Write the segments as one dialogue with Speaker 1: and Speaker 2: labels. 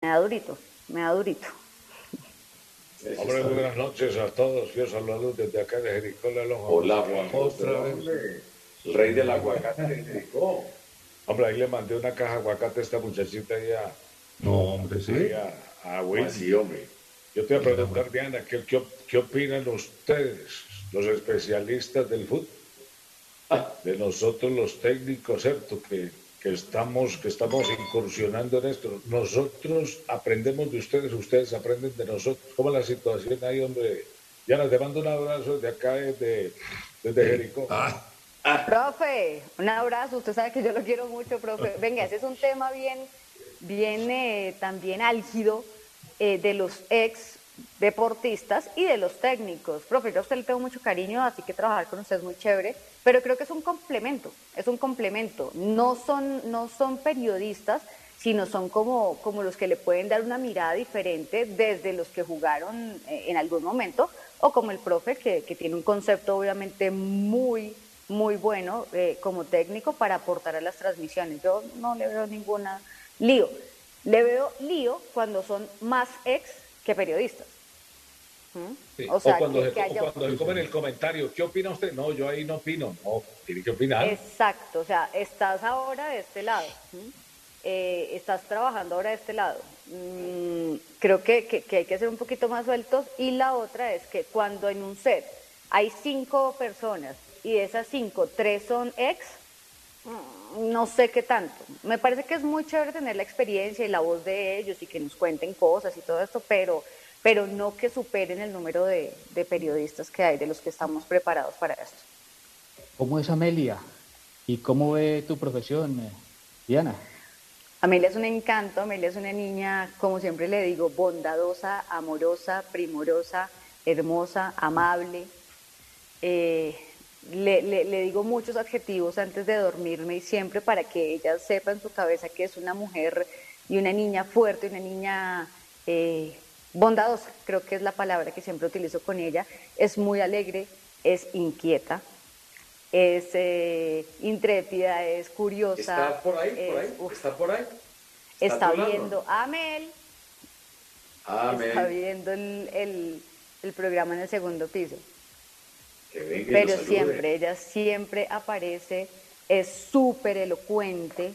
Speaker 1: da durito, me da durito.
Speaker 2: Eso
Speaker 3: Hombre,
Speaker 2: está
Speaker 3: muy
Speaker 2: bien.
Speaker 3: buenas noches a todos. Yo saludo desde acá de Jericó, la Lonja.
Speaker 2: Hola, Juan José,
Speaker 3: Otra vez.
Speaker 2: hombre. El rey del aguacate de Jericó.
Speaker 3: Hombre, ahí le mandé una caja de aguacate a esta muchachita ahí
Speaker 4: No, hombre,
Speaker 3: ahí
Speaker 4: sí.
Speaker 3: a
Speaker 2: ¿Cómo
Speaker 3: Wendy.
Speaker 2: así, hombre?
Speaker 3: Yo te voy a
Speaker 4: Mira, güey.
Speaker 3: preguntar, Diana, ¿qué opinan ustedes, los especialistas del fútbol,
Speaker 2: Ah,
Speaker 3: de nosotros los técnicos, ¿cierto? Que estamos incursionando en esto. Nosotros aprendemos de ustedes, ustedes aprenden de nosotros. ¿Cómo es la situación ahí, hombre? Diana, te mando un abrazo desde acá, desde Jericó.
Speaker 1: Profe, un abrazo, usted sabe que yo lo quiero mucho, profe. Venga, ese es un tema bien también álgido de los ex deportistas y de los técnicos. Profe, yo a usted le tengo mucho cariño, así que trabajar con usted es muy chévere, pero creo que es un complemento, es un complemento. No son periodistas, sino son como los que le pueden dar una mirada diferente desde los que jugaron en algún momento, o como el profe que tiene un concepto obviamente muy bueno como técnico para aportar a las transmisiones. Yo no le veo ninguna lío. Le veo lío cuando son más ex que periodistas.
Speaker 3: Sí.
Speaker 1: O
Speaker 3: O
Speaker 1: sea,
Speaker 3: cuando,
Speaker 1: que haya...
Speaker 3: o cuando se comen el comentario, ¿qué opina usted? No, yo ahí no opino. No, tiene que opinar.
Speaker 1: Exacto, o sea, estás ahora de este lado, estás trabajando ahora de este lado. Creo que hay que ser un poquito más sueltos. Y la otra es que cuando en un set hay 5 personas y de esas 5, 3 son ex, no sé qué tanto. Me parece que es muy chévere tener la experiencia y la voz de ellos y que nos cuenten cosas y todo esto, pero no que superen el número de periodistas que hay, de los que estamos preparados para esto.
Speaker 4: ¿Cómo es Amelia? ¿Y cómo ve tu profesión, Diana?
Speaker 1: Amelia es un encanto, Amelia es una niña, como siempre le digo, bondadosa, amorosa, primorosa, hermosa, amable. Le digo muchos adjetivos antes de dormirme y siempre para que ella sepa en su cabeza que es una mujer y una niña fuerte, una niña bondadosa, creo que es la palabra que siempre utilizo con ella. Es muy alegre, es inquieta, es intrépida, es curiosa.
Speaker 2: ¿está por ahí? ¿Está por ahí?
Speaker 1: Está
Speaker 2: a tu lado?
Speaker 1: viendo Amel, está
Speaker 2: Amén.
Speaker 1: viendo el programa en el segundo piso.
Speaker 2: Que venga y lo
Speaker 1: Pero
Speaker 2: salude.
Speaker 1: siempre, ella siempre aparece, es súper elocuente,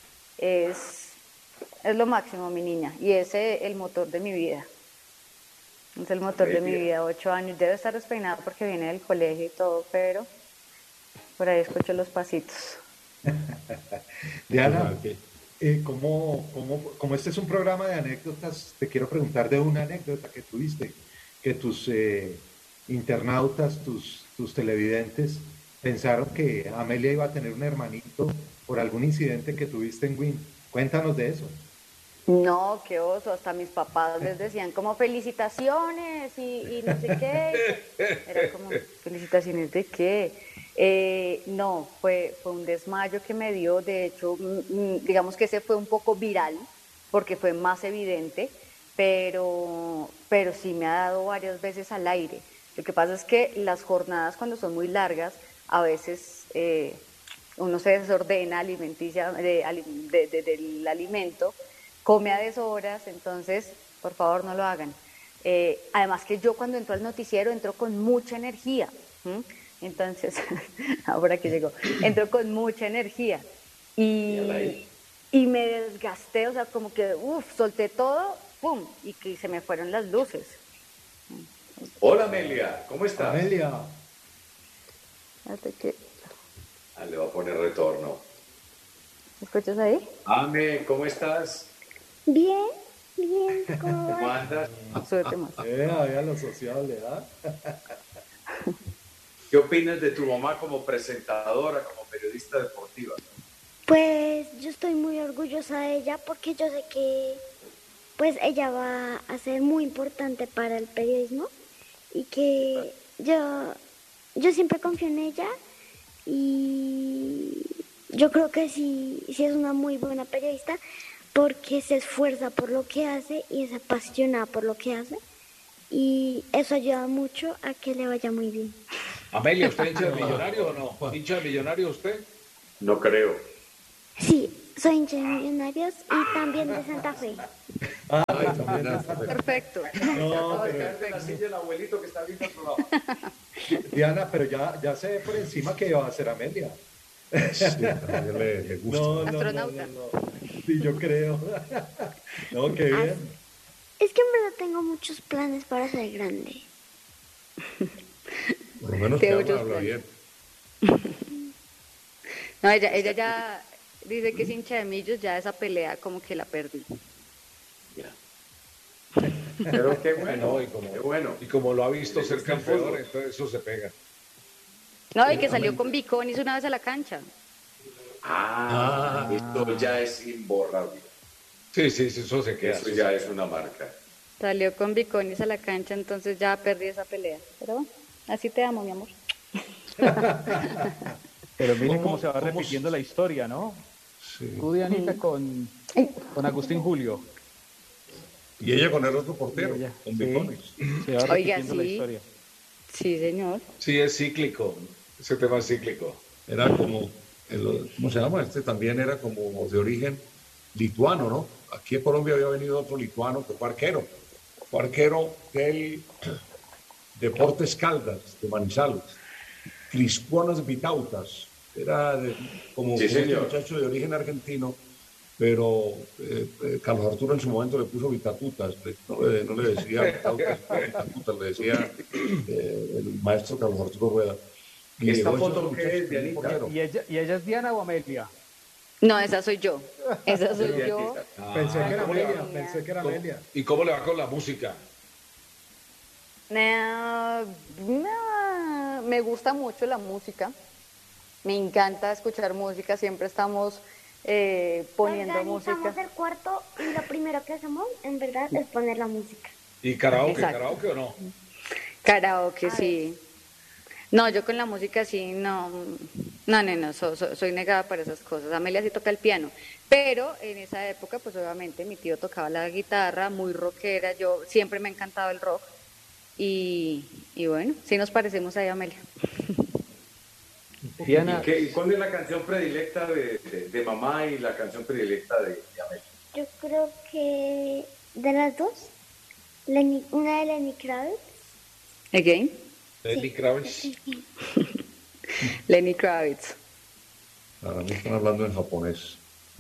Speaker 1: es lo máximo, mi niña, y es el motor de mi vida. Es el motor de mi
Speaker 2: Amelia.
Speaker 1: vida, 8 años. Debe estar despeinada porque viene del colegio y todo, pero por ahí escucho los pasitos.
Speaker 5: Diana,
Speaker 4: Ojalá que-
Speaker 5: como este es un programa de anécdotas, te quiero preguntar de una anécdota que tuviste, que tus internautas, tus televidentes, pensaron que Amelia iba a tener un hermanito por algún incidente que tuviste en Win. Cuéntanos de eso.
Speaker 1: No, qué oso, hasta mis papás les decían como felicitaciones y no sé qué. Era como, ¿felicitaciones de qué? No, fue un desmayo que me dio. De hecho, digamos que ese fue un poco viral porque fue más evidente, pero sí me ha dado varias veces al aire. Lo que pasa es que las jornadas cuando son muy largas, a veces uno se desordena alimenticia, del alimento, come a deshoras, entonces por favor no lo hagan. Además que yo cuando entro al noticiero entro con mucha energía, entonces, ahora que llegó, entro con mucha energía
Speaker 2: Y al
Speaker 1: y,
Speaker 2: aire.
Speaker 1: y me desgasté, o sea, como que, solté todo, pum, y que se me fueron las luces.
Speaker 2: Hola, Amelia. ¿Cómo estás?
Speaker 5: Amelia,
Speaker 1: Fíjate que,
Speaker 2: Le va a poner retorno.
Speaker 1: ¿me escuchas ahí?
Speaker 2: Ame, ¿cómo estás?
Speaker 6: Bien, bien, ¿cómo
Speaker 2: ¿Cómo
Speaker 6: vas?
Speaker 2: andas?
Speaker 1: Súbete más.
Speaker 5: vea lo sociable, ¿ah?
Speaker 2: ¿Qué opinas de tu mamá como presentadora, como periodista deportiva?
Speaker 6: Pues yo estoy muy orgullosa de ella porque yo sé que pues ella va a ser muy importante para el periodismo y que yo siempre confío en ella y yo creo que sí es una muy buena periodista porque se esfuerza por lo que hace y es apasionada por lo que hace y eso ayuda mucho a que le vaya muy bien.
Speaker 3: Amelia, ¿usted hincha de Millonario o no? ¿Hincha de Millonario usted?
Speaker 2: No creo.
Speaker 6: Sí, soy hincha de Millonarios y también de Santa Fe.
Speaker 5: Ay,
Speaker 7: también
Speaker 5: también.
Speaker 7: es perfecto.
Speaker 1: Perfecto.
Speaker 5: No,
Speaker 2: Acaba de
Speaker 5: pero,
Speaker 2: caer de la silla el abuelito que está viendo el programa.
Speaker 5: Diana, pero ya se ve por encima que va a ser Amelia.
Speaker 7: Sí, también le gusta.
Speaker 1: Astronauta.
Speaker 5: No. Sí, yo creo. No, qué bien.
Speaker 6: Es que en verdad tengo muchos planes para ser grande.
Speaker 7: Por lo menos
Speaker 1: Te
Speaker 7: que
Speaker 1: oyes
Speaker 7: habla
Speaker 1: bien.
Speaker 7: bien.
Speaker 1: No, ella ya dice que es hincha de Millos, ya esa pelea como que la perdí.
Speaker 2: Pero qué bueno,
Speaker 3: No, y como,
Speaker 2: qué bueno.
Speaker 3: y como lo ha visto
Speaker 2: Le
Speaker 3: ser
Speaker 2: gusta el
Speaker 3: campeón,
Speaker 2: fútbol.
Speaker 3: entonces eso se pega.
Speaker 1: No, y que salió con Bicón, hizo una vez a la cancha.
Speaker 2: Esto ya es imborrable.
Speaker 3: Sí, eso se queda.
Speaker 2: Eso ya es una marca.
Speaker 1: Salió con Bicón, hizo a la cancha, entonces ya perdí esa pelea. Pero bueno, así te amo, mi amor.
Speaker 4: Pero miren
Speaker 7: ¿Cómo-
Speaker 4: cómo se va
Speaker 7: cómo
Speaker 4: repitiendo la historia, ¿no?
Speaker 7: Sí.
Speaker 4: Tú, Dianita, con Agustín Julio.
Speaker 7: Y ella con el otro portero,
Speaker 4: Y ella,
Speaker 7: con
Speaker 4: sí.
Speaker 7: Bicones.
Speaker 4: Se va
Speaker 1: Oiga,
Speaker 4: repitiendo la
Speaker 1: sí.
Speaker 4: historia.
Speaker 1: Sí, señor.
Speaker 3: Sí, es cíclico. Ese tema es cíclico.
Speaker 7: Era como, ¿cómo se llama? Este también era como de origen lituano, ¿no? Aquí en Colombia había venido otro lituano que fue arquero. Fue arquero del Deportes Caldas, de Manizales. Crisponas Vitautas. Era como
Speaker 2: Sí,
Speaker 7: un
Speaker 2: señor.
Speaker 7: muchacho de origen argentino, pero Carlos Arturo en su momento le puso Vitatutas. No le decía Vitautas, Vitatutas, le decía el maestro Carlos Arturo Rueda. Y
Speaker 2: ¿Esta
Speaker 7: llegó ese
Speaker 2: foto
Speaker 7: muchacho
Speaker 2: qué es,
Speaker 7: como un
Speaker 2: Dianita?
Speaker 7: portero.
Speaker 4: ¿Y ella es Diana o Amelia?
Speaker 1: No, esa soy yo. Esa soy yo.
Speaker 5: Pensé que era
Speaker 3: ¿cómo le va?
Speaker 5: Amelia, pensé que era Amelia.
Speaker 3: ¿Y cómo le va con la música?
Speaker 1: Me gusta mucho la música. Me encanta escuchar música. Siempre estamos poniendo
Speaker 6: Organizamos
Speaker 1: música.
Speaker 6: el cuarto y lo primero que hacemos, en verdad, es poner la música.
Speaker 3: ¿Y karaoke?
Speaker 1: Exacto.
Speaker 3: ¿Karaoke o no?
Speaker 1: Karaoke, sí. No, yo con la música sí, no, soy negada para esas cosas. Amelia sí toca el piano, pero en esa época, pues obviamente mi tío tocaba la guitarra, muy rockera, yo siempre me ha encantado el rock y bueno, sí nos parecemos ahí a Amelia.
Speaker 4: Diana,
Speaker 2: ¿Y cuál es la canción predilecta de mamá y la canción predilecta de Amelia?
Speaker 6: Yo creo que de las dos, una de Lenny Kravitz.
Speaker 1: Again,
Speaker 3: Lenny Kravitz.
Speaker 1: Lenny Kravitz.
Speaker 7: Ahora me están hablando en japonés.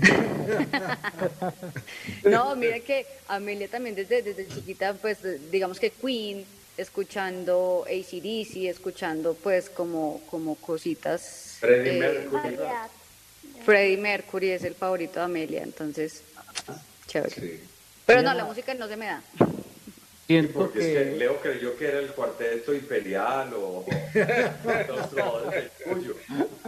Speaker 1: No, mira que Amelia también desde chiquita, pues digamos que Queen, escuchando AC/DC, escuchando pues como cositas.
Speaker 2: Freddie Mercury.
Speaker 6: Variedad.
Speaker 1: Freddie Mercury es el favorito de Amelia, entonces, chévere.
Speaker 2: Sí.
Speaker 1: Pero no, la música no se me da.
Speaker 4: siento
Speaker 2: Porque es que
Speaker 4: que
Speaker 2: Leo creyó que era el cuarteto imperial o los trovadores del Cuyo.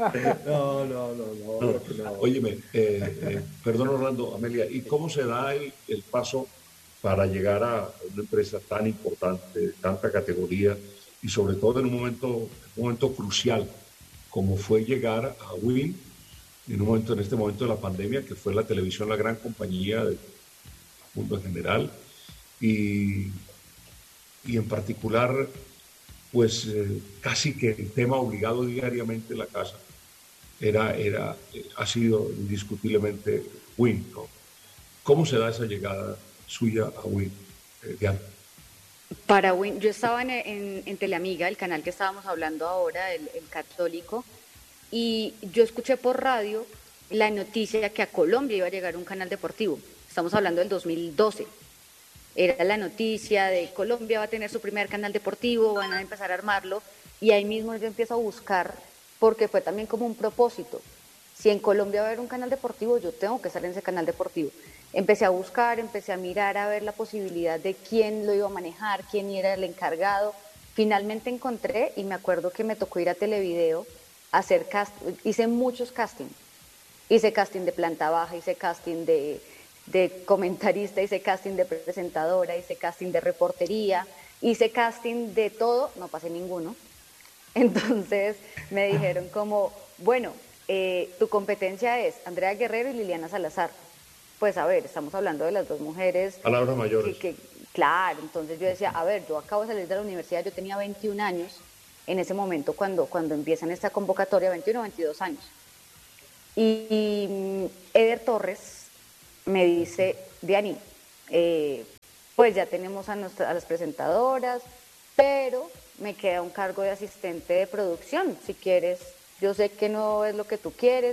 Speaker 5: No.
Speaker 7: Óyeme, perdón Orlando, Amelia, ¿y cómo se da el paso para llegar a una empresa tan importante, de tanta categoría y sobre todo en un momento crucial como fue llegar a Win en este momento de la pandemia, que fue la televisión la gran compañía del mundo en general y en particular pues casi que el tema obligado diariamente en la casa ha sido indiscutiblemente Win, ¿no? ¿Cómo se da esa llegada suya a Win, Diana?
Speaker 1: Para Win, yo estaba en Teleamiga, el canal que estábamos hablando ahora, el católico, y yo escuché por radio la noticia que a Colombia iba a llegar un canal deportivo. Estamos hablando del 2012. Era la noticia de Colombia va a tener su primer canal deportivo, van a empezar a armarlo, y ahí mismo yo empiezo a buscar, porque fue también como un propósito. Si en Colombia va a haber un canal deportivo, yo tengo que estar en ese canal deportivo. Empecé a buscar, empecé a mirar, a ver la posibilidad de quién lo iba a manejar, quién era el encargado. Finalmente encontré, y me acuerdo que me tocó ir a Televideo a hacer casting. Hice muchos castings. Hice casting de planta baja, hice casting de comentarista, hice casting de presentadora, hice casting de reportería, hice casting de todo, no pasé ninguno. Entonces me dijeron como, bueno, tu competencia es Andrea Guerrero y Liliana Salazar. Pues a ver, estamos hablando de las dos mujeres.
Speaker 7: Palabras mayores.
Speaker 1: Claro, entonces yo decía, a ver, yo acabo de salir de la universidad, yo tenía 21 años en ese momento cuando empiezan esta convocatoria, 21 o 22 años. Y Eder Torres me dice, Diani, pues ya tenemos a las presentadoras, pero me queda un cargo de asistente de producción. Si quieres, yo sé que no es lo que tú quieres,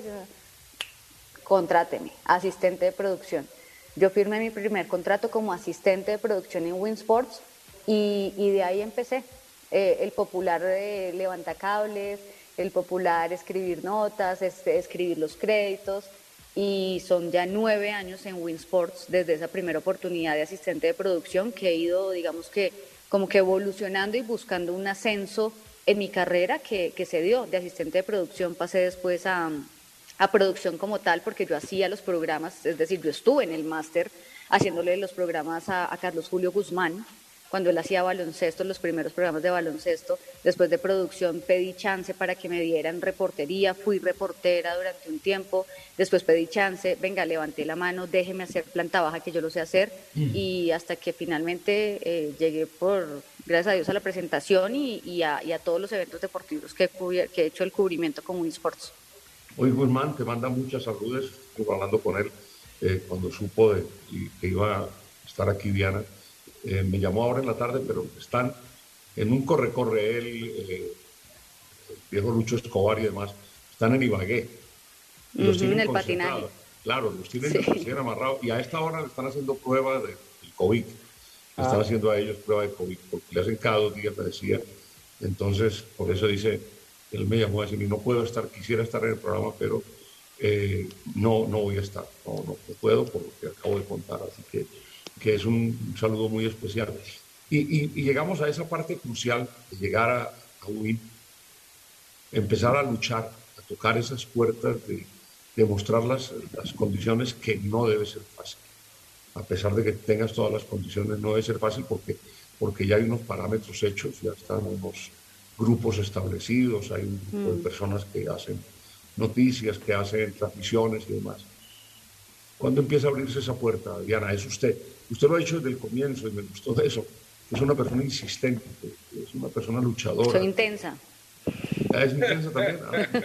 Speaker 1: contráteme, asistente de producción. Yo firmé mi primer contrato como asistente de producción en Winsports y de ahí empecé. El popular levantacables, el popular escribir notas, escribir los créditos, y son ya 9 años en Winsports desde esa primera oportunidad de asistente de producción, que he ido, digamos que, como que evolucionando y buscando un ascenso en mi carrera que se dio. De asistente de producción pasé después a producción como tal, porque yo hacía los programas, es decir, yo estuve en el máster haciéndole los programas a Carlos Julio Guzmán, cuando él hacía baloncesto, los primeros programas de baloncesto. Después de producción pedí chance para que me dieran reportería, fui reportera durante un tiempo, después pedí chance, venga, levanté la mano, déjeme hacer planta baja que yo lo sé hacer, y hasta que finalmente llegué gracias a Dios, a la presentación y a todos los eventos deportivos que he hecho el cubrimiento con Winsports.
Speaker 7: Hoy Guzmán te manda muchas saludes, estuve hablando con él cuando supo que iba a estar aquí Diana. Me llamó ahora en la tarde, pero están en un corre-corre, él, el viejo Lucho Escobar y demás, están en Ibagué.
Speaker 1: Los tienen en el patinaje.
Speaker 7: Claro, los tienen amarrados, y a esta hora le están haciendo pruebas del COVID. Le están haciendo a ellos prueba de COVID, porque le hacen cada 2 días, me decía. Entonces, por eso dice, él me llamó a decir, no puedo estar, quisiera estar en el programa, pero no voy a estar, no puedo por lo que acabo de contar, así que es un saludo muy especial. Y llegamos a esa parte crucial de llegar a Win, empezar a luchar, a tocar esas puertas, de mostrar las condiciones, que no debe ser fácil. A pesar de que tengas todas las condiciones, no debe ser fácil porque ya hay unos parámetros hechos, ya están unos grupos establecidos, hay un grupo de personas que hacen noticias, que hacen transmisiones y demás. ¿Cuándo empieza a abrirse esa puerta, Diana? Es usted. Usted lo ha dicho desde el comienzo y me gustó de eso. Es una persona insistente, es una persona luchadora.
Speaker 1: Soy intensa.
Speaker 7: ¿Es intensa también?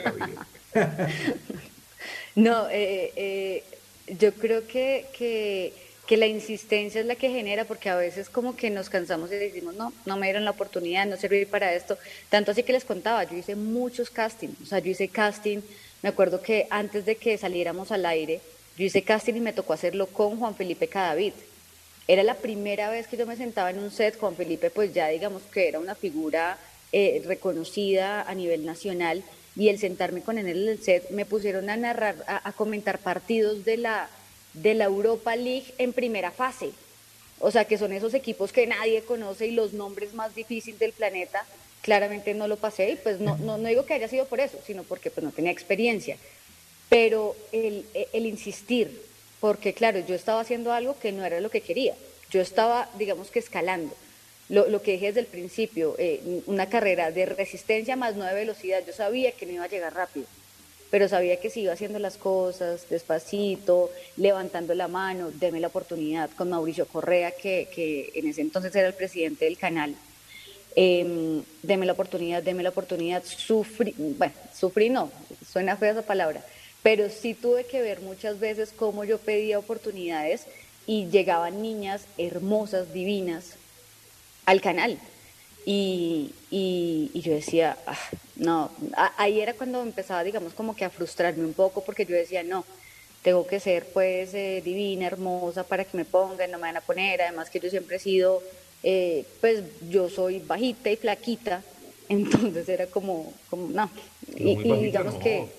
Speaker 1: No, yo creo que la insistencia es la que genera, porque a veces como que nos cansamos y decimos, no me dieron la oportunidad, no serví para esto. Tanto así que les contaba, yo hice muchos castings. O sea, yo hice casting, me acuerdo que antes de que saliéramos al aire, yo hice casting y me tocó hacerlo con Juan Felipe Cadavid. Era la primera vez que yo me sentaba en un set. Juan Felipe, pues ya digamos que era una figura reconocida a nivel nacional, y el sentarme con él en el set, me pusieron a narrar, a comentar partidos de la Europa League en primera fase. O sea, que son esos equipos que nadie conoce y los nombres más difíciles del planeta. Claramente no lo pasé, y pues no digo que haya sido por eso, sino porque pues no tenía experiencia. Pero el insistir, porque claro, yo estaba haciendo algo que no era lo que quería. Yo estaba, digamos que escalando. Lo que dije desde el principio, una carrera de resistencia más no de velocidad. Yo sabía que no iba a llegar rápido, pero sabía que si iba haciendo las cosas despacito, levantando la mano, deme la oportunidad, con Mauricio Correa, que en ese entonces era el presidente del canal. Deme la oportunidad, sufrí no, suena fea esa palabra, pero sí tuve que ver muchas veces cómo yo pedía oportunidades y llegaban niñas hermosas, divinas, al canal. Y yo decía, no, ahí era cuando empezaba, digamos, como que a frustrarme un poco, porque yo decía, no, tengo que ser pues divina, hermosa para que me pongan, no me van a poner, además que yo siempre he sido, pues yo soy bajita y flaquita, entonces era como no, y digamos no. Que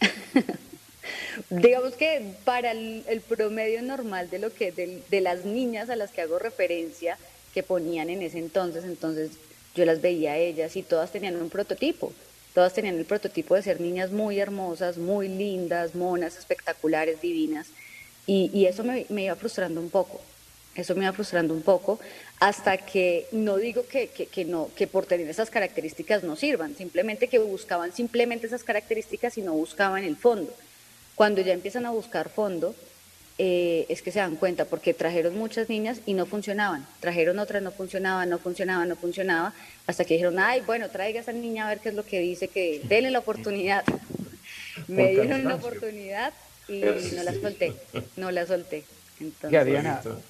Speaker 1: digamos que para el promedio normal de las niñas a las que hago referencia, que ponían en ese entonces yo las veía a ellas y todas tenían un prototipo, todas tenían el prototipo de ser niñas muy hermosas, muy lindas, monas, espectaculares, divinas, y eso me iba frustrando un poco, hasta que no digo que por tener esas características no sirvan, simplemente que buscaban simplemente esas características y no buscaban el fondo. Cuando ya empiezan a buscar fondo, es que se dan cuenta, porque trajeron muchas niñas y no funcionaban, trajeron otras, no funcionaba, hasta que dijeron, ay, bueno, traiga a esa niña a ver qué es lo que dice, que denle la oportunidad. Me dieron la oportunidad y no la solté. Entonces,
Speaker 4: ya, Diana,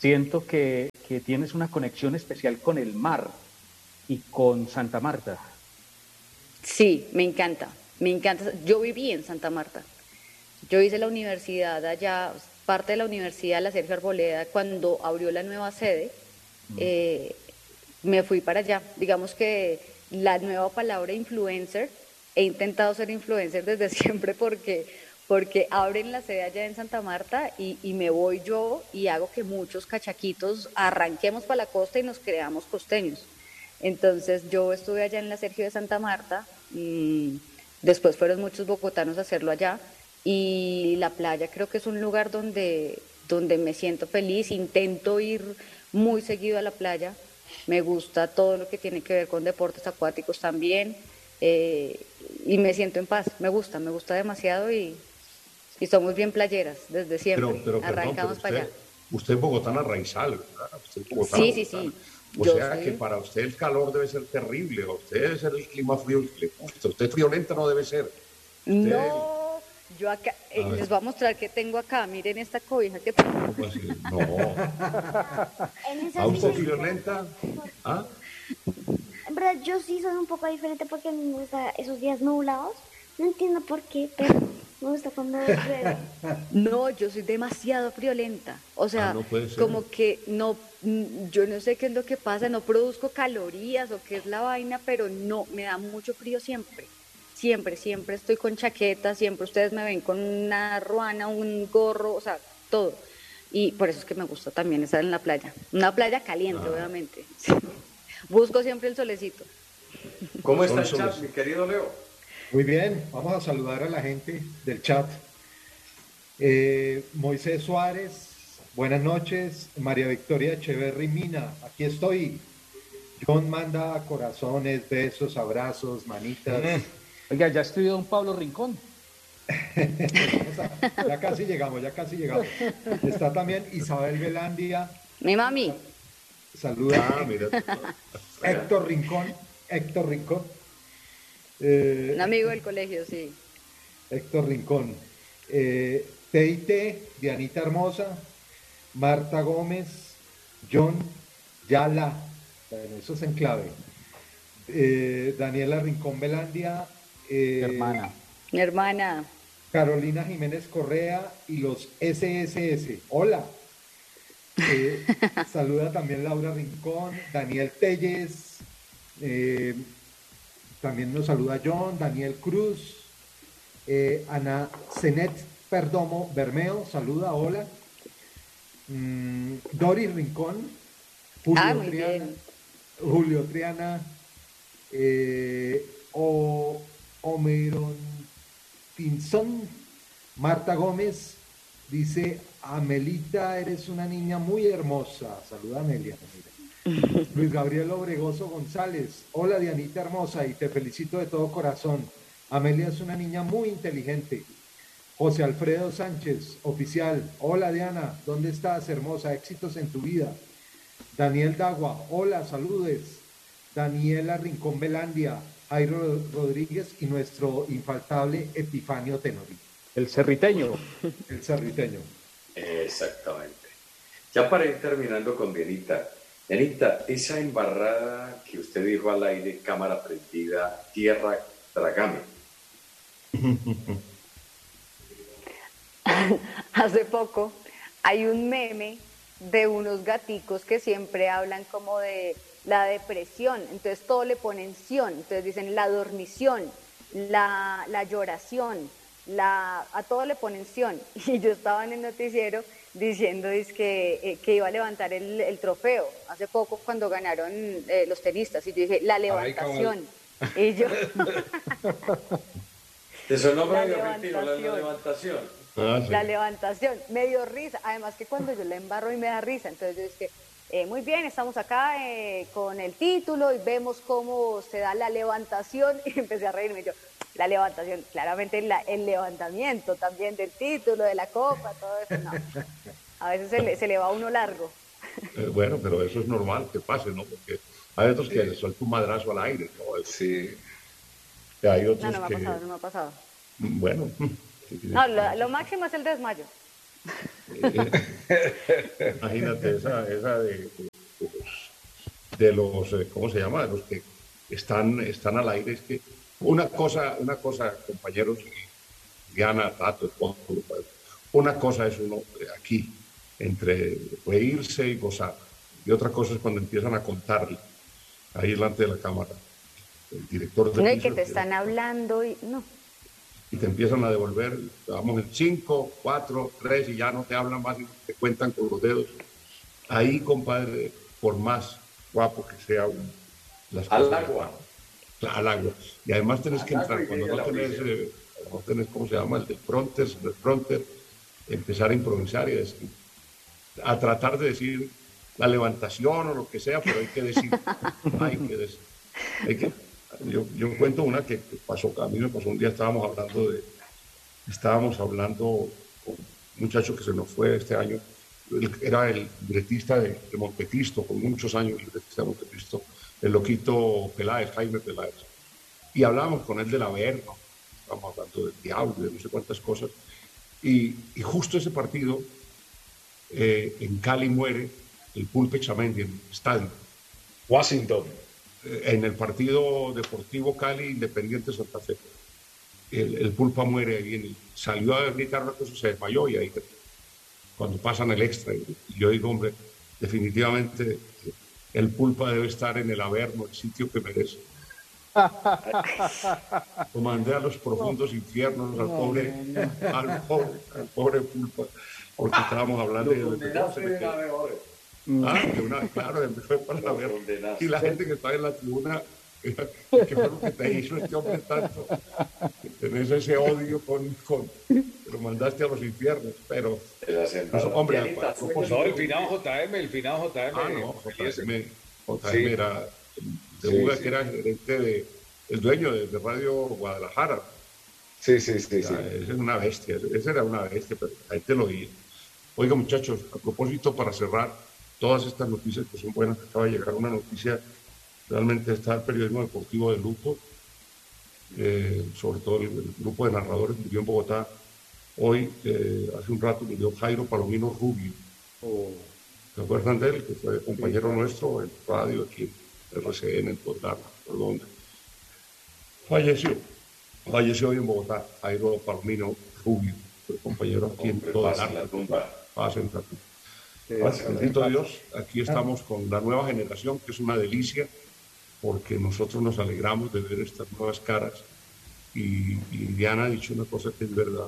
Speaker 4: siento que tienes una conexión especial con el mar y con Santa Marta.
Speaker 1: Sí, me encanta, me encanta. Yo viví en Santa Marta. Yo hice la universidad allá, parte de la universidad, la Sergio Arboleda, cuando abrió la nueva sede, eh, me fui para allá. Digamos que la nueva palabra influencer, he intentado ser influencer desde siempre porque abren la sede allá en Santa Marta y me voy yo y hago que muchos cachaquitos arranquemos para la costa y nos creamos costeños. Entonces yo estuve allá en la Sergio de Santa Marta, después fueron muchos bogotanos a hacerlo allá y la playa creo que es un lugar donde me siento feliz, intento ir muy seguido a la playa, me gusta todo lo que tiene que ver con deportes acuáticos también y me siento en paz, me gusta demasiado y somos bien playeras desde siempre,
Speaker 7: Pero,
Speaker 1: arrancamos para allá.
Speaker 7: usted es bogotana raizal, ¿verdad? Usted es bogotana,
Speaker 1: Sí, sí,
Speaker 7: bogotana.
Speaker 1: sí.
Speaker 7: O
Speaker 1: Yo
Speaker 7: sea
Speaker 1: soy-
Speaker 7: que para usted el calor debe ser terrible, a usted debe ser el clima frío el que le gusta. Usted friolenta no debe ser.
Speaker 1: No, yo acá,
Speaker 7: A ver.
Speaker 1: les voy a mostrar qué tengo acá. Miren esta cobija que tengo.
Speaker 7: ¿Cómo así? No.
Speaker 6: En
Speaker 7: ¿A
Speaker 6: eso
Speaker 7: usted
Speaker 6: sí,
Speaker 7: friolenta? ¿Ah?
Speaker 6: en verdad yo sí soy un poco diferente porque a mí me gusta esos días nublados. No entiendo por qué, pero me gusta cuando llueve.
Speaker 1: No, yo soy demasiado friolenta. O sea,
Speaker 7: No puede ser.
Speaker 1: como que no, yo no sé qué es lo que pasa, no produzco calorías o qué es la vaina, pero no, me da mucho frío siempre. Siempre, siempre estoy con chaqueta, siempre ustedes me ven con una ruana, un gorro, o sea, todo. Y por eso es que me gusta también estar en la playa. Una playa caliente, obviamente. Sí. Busco siempre el solecito.
Speaker 2: ¿Cómo está el
Speaker 7: Son
Speaker 2: chat,
Speaker 7: solos.
Speaker 2: mi querido Leo?
Speaker 5: Muy bien, vamos a saludar a la gente del chat. Moisés Suárez, buenas noches. María Victoria Echeverry Mina, aquí estoy. John manda corazones, besos, abrazos, manitas.
Speaker 4: Oiga, ya escribió don Pablo Rincón.
Speaker 5: Ya casi llegamos, ya casi llegamos. Está también Isabel Velandia,
Speaker 1: Mi mami,
Speaker 5: saluda
Speaker 7: Ah, mira.
Speaker 5: Héctor Rincón, Héctor Rincón.
Speaker 1: un amigo del colegio, sí.
Speaker 5: Héctor Rincón. Teite, Dianita Hermosa, Marta Gómez, John Yala, bueno, eso es en clave. Daniela Rincón Velandia,
Speaker 4: Hermana.
Speaker 1: Mi hermana.
Speaker 5: Carolina Jiménez Correa y los SSS. Hola. Saluda también Laura Rincón, Daniel Telles, también nos saluda John, Daniel Cruz, Ana Zenet Perdomo Bermeo, saluda, hola. Doris Rincón,
Speaker 1: Ah, muy bien.
Speaker 5: Julio Triana, Omeron Pinzón, Marta Gómez, dice, Amelita, eres una niña muy hermosa. Saluda Amelia. Luis Gabriel Obregoso González, hola Dianita hermosa y te felicito de todo corazón. Amelia es una niña muy inteligente. José Alfredo Sánchez, oficial, hola Diana, ¿dónde estás hermosa? Éxitos en tu vida. Daniel Dagua, hola, saludes. Daniela Rincón Velandia, Jairo Rodríguez y nuestro infaltable Epifanio Tenori,
Speaker 4: El cerriteño.
Speaker 5: el cerriteño.
Speaker 2: Exactamente. Ya para ir terminando con Dianita. Dianita, esa embarrada que usted dijo al aire, cámara prendida, tierra, trágame.
Speaker 1: Hace poco hay un meme de unos gaticos que siempre hablan como de la depresión, entonces todo le ponen ción, entonces dicen la dormición, la lloración, a todo le ponen ción. Y yo estaba en el noticiero diciendo que iba a levantar el trofeo hace poco cuando ganaron los tenistas, y yo dije, la levantación. Y yo,
Speaker 2: ¿Te sonó
Speaker 1: La
Speaker 2: medio argentino la
Speaker 1: levantación.
Speaker 2: levantación?
Speaker 7: Ah, sí.
Speaker 1: la levantación, me dio risa, además que cuando yo la embarro y me da risa, entonces yo dije, muy bien, estamos acá con el título y vemos cómo se da la levantación, y empecé a reírme yo, la levantación, claramente el levantamiento también del título, de la copa, todo eso, no, a veces se le va a uno largo.
Speaker 7: Bueno, pero eso es normal que pase, ¿no? Porque hay otros que les suelta un madrazo al aire, ¿no?
Speaker 2: Sí.
Speaker 7: Hay otros
Speaker 1: No me ha
Speaker 7: que,
Speaker 1: pasado, no me ha pasado.
Speaker 7: bueno,
Speaker 1: No, lo máximo es el desmayo.
Speaker 7: Imagínate, esa de los, ¿cómo se llama? De los que están al aire. Es que una cosa, compañeros, Diana, Tato, una cosa es uno aquí, entre reírse y gozar, y otra cosa es cuando empiezan a contarle ahí delante de la cámara, el director de
Speaker 1: no, y que te están hablando y no.
Speaker 7: Y te empiezan a devolver, vamos en 5, 4, 3 y ya no te hablan más y te cuentan con los dedos. Ahí, compadre, por más guapo que sea las cosas.
Speaker 2: Al agua.
Speaker 7: Al agua. Y además tenés que entrar, cuando no tenés, ¿cómo se llama? El del fronter, empezar a improvisar y decir, a tratar de decir la levantación o lo que sea, pero hay que decir, yo cuento una que pasó, a mí me pasó un día, estábamos hablando con un muchacho que se nos fue este año, era el libretista de Montecristo, con muchos años el libretista de Montecristo, el loquito Peláez, Jaime Peláez, y hablábamos con él del Averno, estábamos hablando del diablo, de no sé cuántas cosas, y justo ese partido, en Cali muere el Pulpe Chamendi en el estadio.
Speaker 3: Washington.
Speaker 7: En el partido Deportivo Cali Independiente Santa Fe. El Pulpa muere ahí, salió a gritar una cosa, se desmayó y ahí cuando pasan el extra. Y yo digo, hombre, definitivamente el Pulpa debe estar en el Averno, el sitio que merece. Lo mandé a los profundos infiernos al pobre Pulpa, porque estábamos hablando de claro, fue para la ver. Y la gente que estaba en la tribuna, ¿qué fue lo que te hizo este hombre tanto? Tenés ese odio lo mandaste a los infiernos, pero hombre,
Speaker 3: no, el finado JM.
Speaker 7: No, JM era que era gerente el dueño de Radio Guadalajara.
Speaker 3: Sí.
Speaker 7: Esa es una bestia, esa era una bestia, pero la gente lo oía. Oiga, muchachos, a propósito, para cerrar todas estas noticias que son buenas, acaba de llegar una noticia, realmente está el periodismo deportivo de luto, sobre todo el grupo de narradores murió en Bogotá. Hoy, hace un rato, murió Jairo Palomino Rubio. ¿Se acuerdan de él? Que fue compañero nuestro en radio, aquí en RCN, en Tondar, perdón. Falleció hoy en Bogotá, Jairo Palomino Rubio, fue compañero aquí en Tondar. Paz en la tumba. Bendito Dios, aquí estamos con la nueva generación, que es una delicia, porque nosotros nos alegramos de ver estas nuevas caras. Y Diana ha dicho una cosa que es verdad.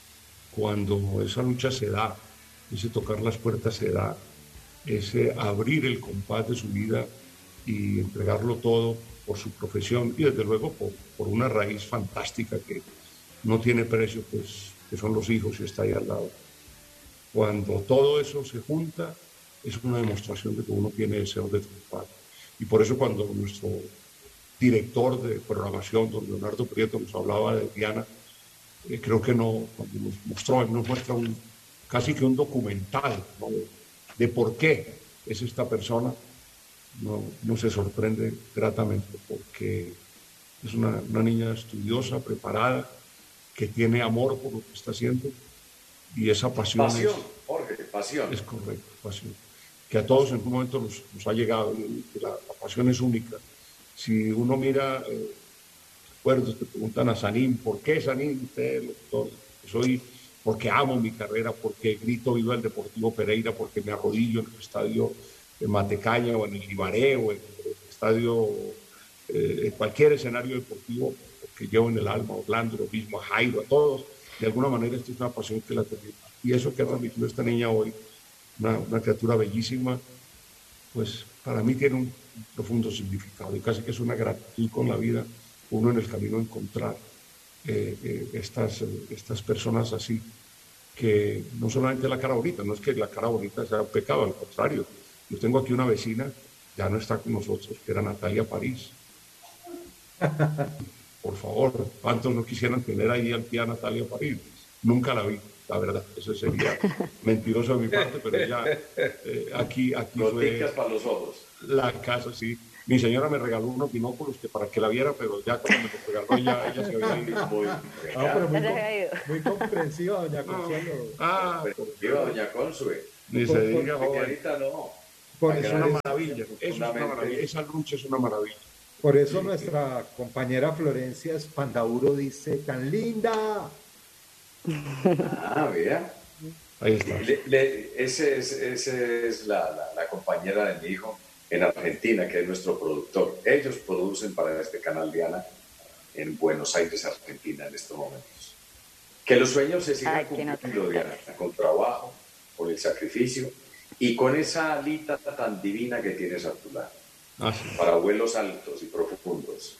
Speaker 7: Cuando esa lucha se da, ese tocar las puertas se da, ese abrir el compás de su vida y entregarlo todo por su profesión y desde luego por una raíz fantástica que no tiene precio, pues, que son los hijos y está ahí al lado. Cuando todo eso se junta, es una demostración de que uno tiene deseos de triunfar. Y por eso cuando nuestro director de programación, don Leonardo Prieto, nos hablaba de Diana, creo que cuando nos muestra casi que un documental, ¿no?, de por qué es esta persona, no se sorprende gratamente, porque es una niña estudiosa, preparada, que tiene amor por lo que está haciendo, y esa pasión.
Speaker 2: Pasión, Jorge, pasión.
Speaker 7: Es correcto, pasión. Que a todos en un momento nos ha llegado, la pasión es única. Si uno mira, recuerdos te preguntan a Sanín, ¿por qué Sanín? Usted, doctor, porque amo mi carrera, porque grito viva el Deportivo Pereira, porque me arrodillo en el estadio de Matecaña o en el Ibaré o en el estadio, en cualquier escenario deportivo, porque llevo en el alma a Orlando, lo mismo a Jairo, a todos. De alguna manera esto es una pasión que la tenemos. Y eso que ha transmitido esta niña hoy, una criatura bellísima, pues para mí tiene un profundo significado y casi que es una gratitud con la vida, uno en el camino a encontrar estas personas así, que no solamente la cara bonita, no es que la cara bonita sea un pecado, al contrario. Yo tengo aquí una vecina, ya no está con nosotros, que era Natalia París. Por favor, ¿cuántos no quisieran tener ahí al pie a Natalia París? Nunca la vi, la verdad, eso sería mentiroso de mi parte, pero ya aquí fue
Speaker 2: para los ojos.
Speaker 7: La casa, sí, Mi señora me regaló unos binóculos que para que la viera, pero ya cuando me los regaló ella se había ido.
Speaker 5: Pero
Speaker 1: Ya se había ido.
Speaker 5: muy comprensiva, doña Consuelo.
Speaker 2: Viva doña Consue.
Speaker 7: Ni se diga, joven.
Speaker 2: Ahorita no.
Speaker 5: Por
Speaker 7: Es
Speaker 5: eso,
Speaker 7: una maravilla, eso es una maravilla. Esa lucha es una maravilla.
Speaker 5: por eso nuestra compañera Florencia Espandauro dice, tan linda.
Speaker 2: Vea.
Speaker 7: Ahí está.
Speaker 2: Esa es la compañera de mi hijo en Argentina, que es nuestro productor. Ellos producen para este canal, Diana, en Buenos Aires, Argentina, en estos momentos. Que los sueños se sigan cumpliendo, Diana, con trabajo, con el sacrificio y con esa alita tan divina que tienes a tu lado, para vuelos altos y profundos.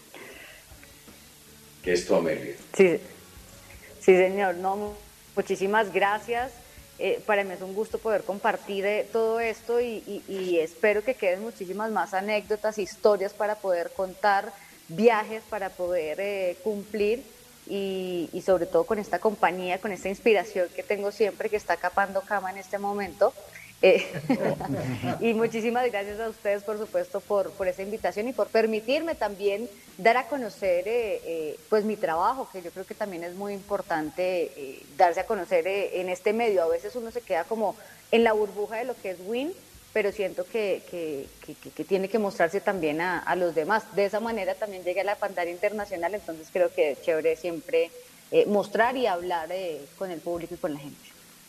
Speaker 2: Que es tu Amelia.
Speaker 1: Sí, sí, señor. No, muchísimas gracias. Para mí es un gusto poder compartir todo esto y espero que queden muchísimas más anécdotas, historias para poder contar, viajes para poder cumplir y sobre todo con esta compañía, con esta inspiración que tengo siempre, que está capando cama en este momento. Y muchísimas gracias a ustedes, por supuesto, por esa invitación y por permitirme también dar a conocer pues mi trabajo, que yo creo que también es muy importante darse a conocer en este medio. A veces uno se queda como en la burbuja de lo que es WIN, pero siento que tiene que mostrarse también a los demás. De esa manera también llegué a la pantalla internacional, entonces creo que es chévere siempre mostrar y hablar con el público y con la gente.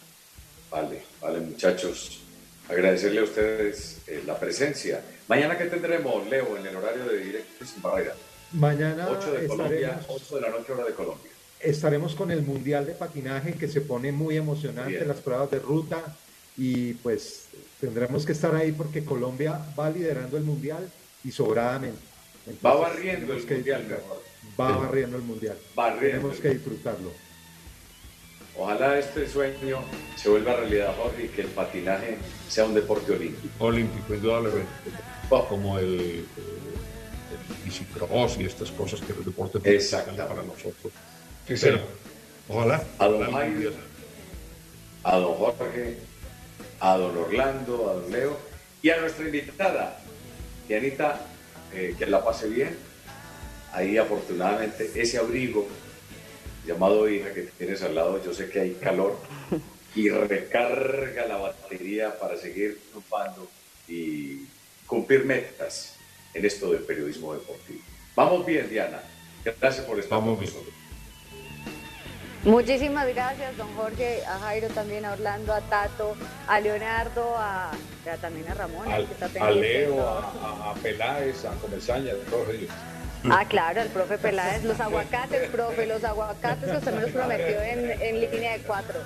Speaker 2: Vale, muchachos. Agradecerle a ustedes la presencia. Mañana, ¿qué tendremos, Leo, en el horario de Directo Sin Barrera?
Speaker 5: Mañana
Speaker 2: 8 de Colombia, 8 de la noche, hora de Colombia.
Speaker 5: Estaremos con el Mundial de Patinaje, que se pone muy emocionante, las pruebas de ruta, y pues tendremos que estar ahí porque Colombia va liderando el Mundial y sobradamente. Entonces,
Speaker 2: va barriendo el Mundial, mejor.
Speaker 5: Va barriendo el Mundial. Tenemos que disfrutarlo.
Speaker 2: Ojalá este sueño se vuelva realidad, Jorge, y que el patinaje sea un deporte olímpico.
Speaker 7: Olímpico, indudablemente. Como el bicicross y estas cosas que el deporte para nosotros.
Speaker 3: Sí, señor.
Speaker 7: Ojalá.
Speaker 2: A don Jairo, a don Jorge, a don Orlando, a don Leo y a nuestra invitada, Dianita, que la pase bien. Ahí, afortunadamente, ese abrigo llamado hija que tienes al lado, yo sé que hay calor y recarga la batería para seguir triunfando y cumplir metas en esto del periodismo deportivo. Vamos bien, Diana. Gracias por estar con nosotros.
Speaker 1: Muchísimas gracias, don Jorge, a Jairo también, a Orlando, a Tato, a Leonardo, también a Ramón.
Speaker 3: A Leo, a Peláez, a Comesaña, a todos ellos.
Speaker 1: Claro, el profe Peláez, los aguacates, profe, los aguacates que usted me los prometió en línea de 4.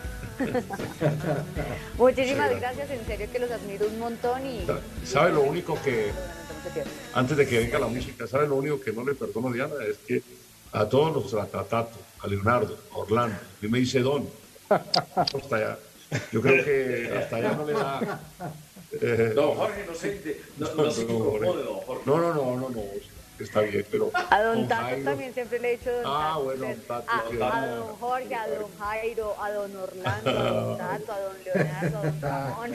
Speaker 1: Muchísimas gracias, en serio que los admiro un montón y...
Speaker 7: ¿Sabe lo único que, antes de que venga la música, sabe lo único que no le perdono, Diana? Es que a todos los tratatos, a Leonardo, a Orlando, y me dice Don, hasta allá. Yo creo que hasta allá no le da...
Speaker 2: No, Jorge, no se incomode, don Jorge.
Speaker 7: No. Está bien, pero...
Speaker 1: A don Tato Jairo, también siempre le he dicho don Tato.
Speaker 7: Bueno, Tato,
Speaker 1: a don Jorge, a don Jairo, a don Orlando, a don Tato, a don Leonardo, a don Ramón.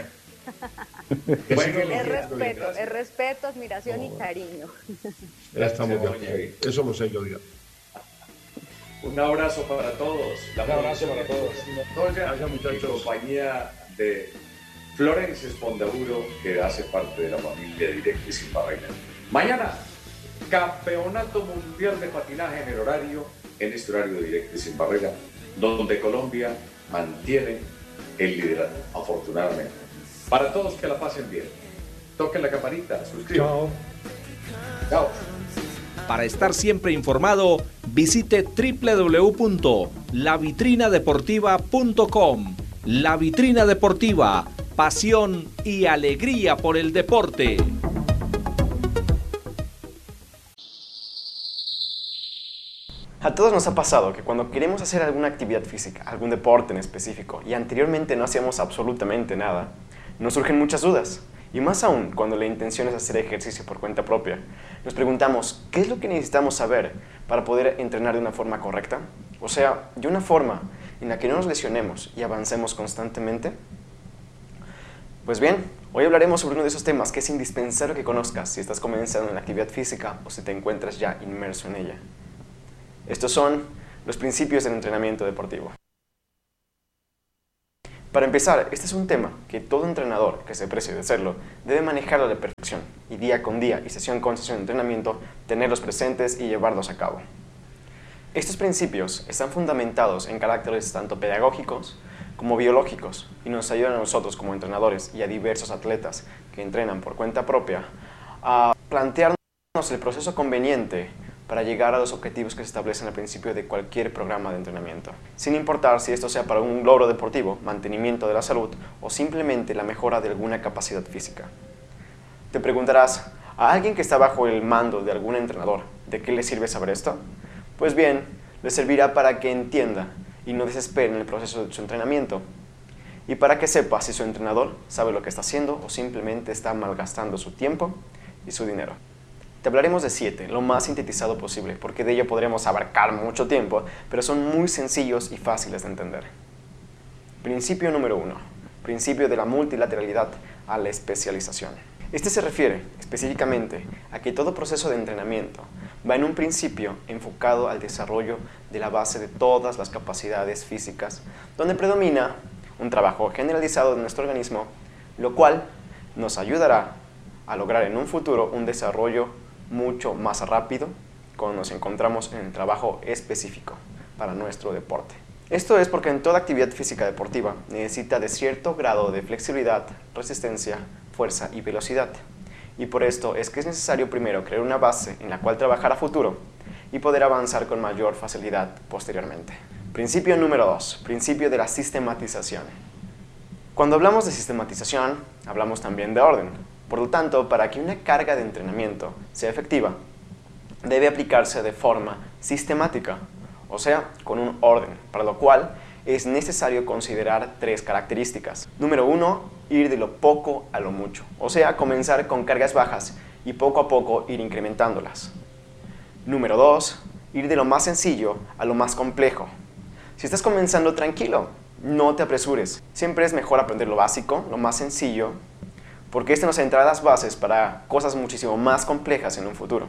Speaker 1: Bueno, es respeto, admiración y cariño.
Speaker 7: Ya estamos bien. Eso lo sé yo, Diana.
Speaker 2: Un abrazo para todos.
Speaker 3: Un abrazo para todos.
Speaker 2: Gracias, muchachos. En compañía de Florencia Espondauro, que hace parte de la familia Directo y Sin Barrera. Mañana, Campeonato Mundial de Patinaje en el horario, en este horario de Directo y Sin Barrera, donde Colombia mantiene el liderato, afortunadamente. Para todos, que la pasen bien. Toquen la campanita, suscríbanse. Chao.
Speaker 8: Para estar siempre informado, visite www.lavitrinadeportiva.com. La Vitrina Deportiva, pasión y alegría por el deporte.
Speaker 9: A todos nos ha pasado que cuando queremos hacer alguna actividad física, algún deporte en específico, y anteriormente no hacíamos absolutamente nada, nos surgen muchas dudas. Y más aún cuando la intención es hacer ejercicio por cuenta propia. Nos preguntamos, ¿qué es lo que necesitamos saber para poder entrenar de una forma correcta? O sea, de una forma en la que no nos lesionemos y avancemos constantemente. Pues bien, Hoy hablaremos sobre uno de esos temas que es indispensable que conozcas si estás comenzando en la actividad física o si te encuentras ya inmerso en ella. Estos son los principios del entrenamiento deportivo. Para empezar, este es un tema que todo entrenador que se precie de serlo debe manejar a la perfección y día con día y sesión con sesión de entrenamiento tenerlos presentes y llevarlos a cabo. Estos principios están fundamentados en caracteres tanto pedagógicos como biológicos y nos ayudan a nosotros como entrenadores y a diversos atletas que entrenan por cuenta propia a plantearnos el proceso conveniente para llegar a los objetivos que se establecen al principio de cualquier programa de entrenamiento, sin importar si esto sea para un logro deportivo, mantenimiento de la salud o simplemente la mejora de alguna capacidad física. Te preguntarás, ¿a alguien que está bajo el mando de algún entrenador, de qué le sirve saber esto? Pues bien, le servirá para que entienda y no desespere en el proceso de su entrenamiento, y para que sepa si su entrenador sabe lo que está haciendo o simplemente está malgastando su tiempo y su dinero. Te hablaremos de 7, lo más sintetizado posible, porque de ello podremos abarcar mucho tiempo, pero son muy sencillos y fáciles de entender. Principio número 1. Principio de la multilateralidad a la especialización. Este se refiere específicamente a que todo proceso de entrenamiento va en un principio enfocado al desarrollo de la base de todas las capacidades físicas, donde predomina un trabajo generalizado de nuestro organismo, lo cual nos ayudará a lograr en un futuro un desarrollo mucho más rápido cuando nos encontramos en el trabajo específico para nuestro deporte. Esto es porque en toda actividad física deportiva necesita de cierto grado de flexibilidad, resistencia, fuerza y velocidad. Y por esto es que es necesario primero crear una base en la cual trabajar a futuro y poder avanzar con mayor facilidad posteriormente. Principio número 2, principio de la sistematización. Cuando hablamos de sistematización, hablamos también de orden. Por lo tanto, para que una carga de entrenamiento sea efectiva, debe aplicarse de forma sistemática, o sea, con un orden, para lo cual es necesario considerar 3 características. Número 1, ir de lo poco a lo mucho, o sea, comenzar con cargas bajas y poco a poco ir incrementándolas. Número 2, ir de lo más sencillo a lo más complejo. Si estás comenzando tranquilo, no te apresures. Siempre es mejor aprender lo básico, lo más sencillo, porque este nos entra las bases para cosas muchísimo más complejas en un futuro.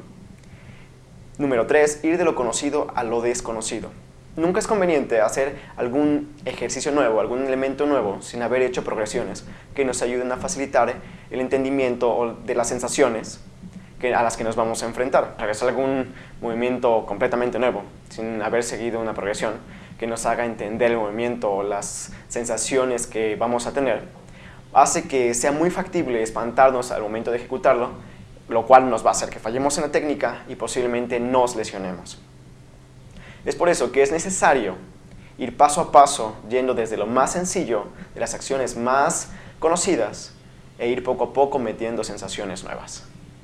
Speaker 9: Número 3, ir de lo conocido a lo desconocido. Nunca es conveniente hacer algún ejercicio nuevo, algún elemento nuevo, sin haber hecho progresiones que nos ayuden a facilitar el entendimiento de las sensaciones a las que nos vamos a enfrentar. Regresar algún movimiento completamente nuevo, sin haber seguido una progresión que nos haga entender el movimiento o las sensaciones que vamos a tener, hace que sea muy factible espantarnos al momento de ejecutarlo, lo cual nos va a hacer que fallemos en la técnica y posiblemente nos lesionemos. Es por eso que es necesario ir paso a paso, yendo desde lo más sencillo, de las acciones más conocidas, e ir poco a poco metiendo sensaciones nuevas.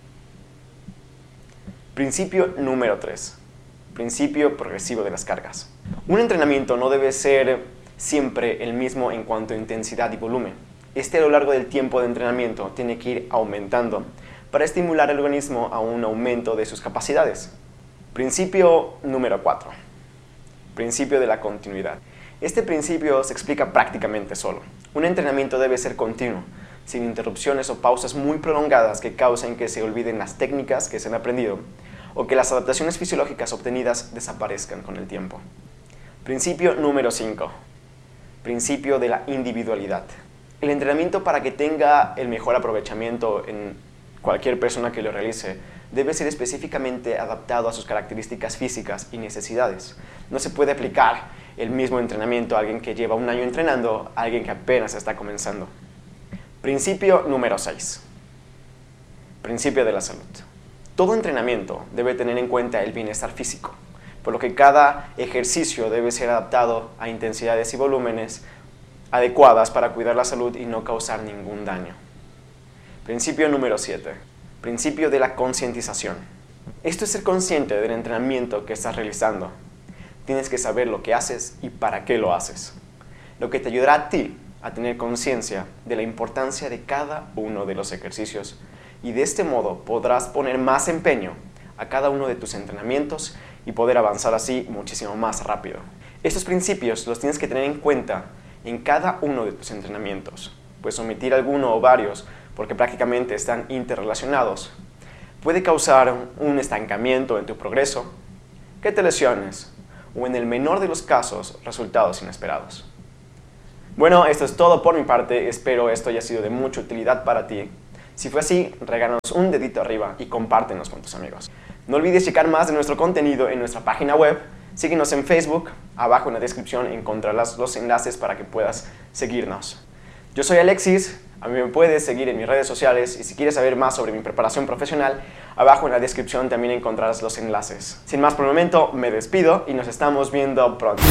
Speaker 9: Principio número 3. Principio progresivo de las cargas. Un entrenamiento no debe ser siempre el mismo en cuanto a intensidad y volumen. A lo largo del tiempo de entrenamiento tiene que ir aumentando para estimular al organismo a un aumento de sus capacidades. Principio número 4. Principio de la continuidad. Este principio se explica prácticamente solo. Un entrenamiento debe ser continuo, sin interrupciones o pausas muy prolongadas que causen que se olviden las técnicas que se han aprendido o que las adaptaciones fisiológicas obtenidas desaparezcan con el tiempo. Principio número 5. Principio de la individualidad. El entrenamiento, para que tenga el mejor aprovechamiento en cualquier persona que lo realice, debe ser específicamente adaptado a sus características físicas y necesidades. No se puede aplicar el mismo entrenamiento a alguien que lleva un año entrenando a alguien que apenas está comenzando. Principio número 6. Principio de la salud. Todo entrenamiento debe tener en cuenta el bienestar físico, por lo que cada ejercicio debe ser adaptado a intensidades y volúmenes adecuadas para cuidar la salud y no causar ningún daño. Principio número 7. Principio de la concientización. Esto es ser consciente del entrenamiento que estás realizando. Tienes que saber lo que haces y para qué lo haces, lo que te ayudará a ti a tener conciencia de la importancia de cada uno de los ejercicios, y de este modo podrás poner más empeño a cada uno de tus entrenamientos y poder avanzar así muchísimo más rápido. Estos principios los tienes que tener en cuenta en cada uno de tus entrenamientos, pues omitir alguno o varios porque prácticamente están interrelacionados, puede causar un estancamiento en tu progreso, que te lesiones o en el menor de los casos resultados inesperados. Bueno, esto es todo por mi parte, espero esto haya sido de mucha utilidad para ti. Si fue así, regálanos un dedito arriba y compártenos con tus amigos. No olvides checar más de nuestro contenido en nuestra página web, síguenos en Facebook, abajo en la descripción encontrarás los enlaces para que puedas seguirnos. Yo soy Alexis, a mí me puedes seguir en mis redes sociales y si quieres saber más sobre mi preparación profesional, abajo en la descripción también encontrarás los enlaces. Sin más por el momento, me despido y nos estamos viendo pronto.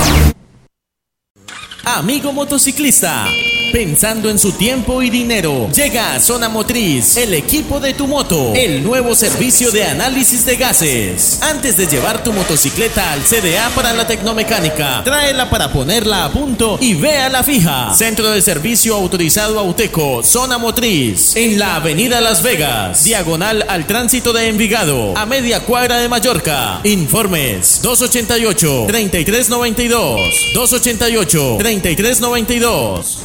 Speaker 10: Amigo motociclista, pensando en su tiempo y dinero, llega a Zona Motriz, el equipo de tu moto, el nuevo servicio de análisis de gases. Antes de llevar tu motocicleta al CDA para la tecnomecánica, tráela para ponerla a punto y vea la fija. Centro de servicio autorizado Auteco, Zona Motriz, en la avenida Las Vegas, diagonal al tránsito de Envigado, a media cuadra de Mallorca. Informes 288-3392, 288-3392.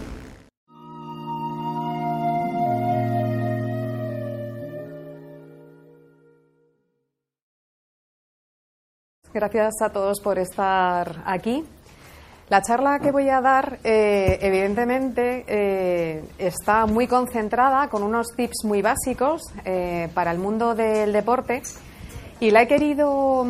Speaker 11: Gracias a todos por estar aquí. La charla que voy a dar, evidentemente, está muy concentrada con unos tips muy básicos para el mundo del deporte y la he querido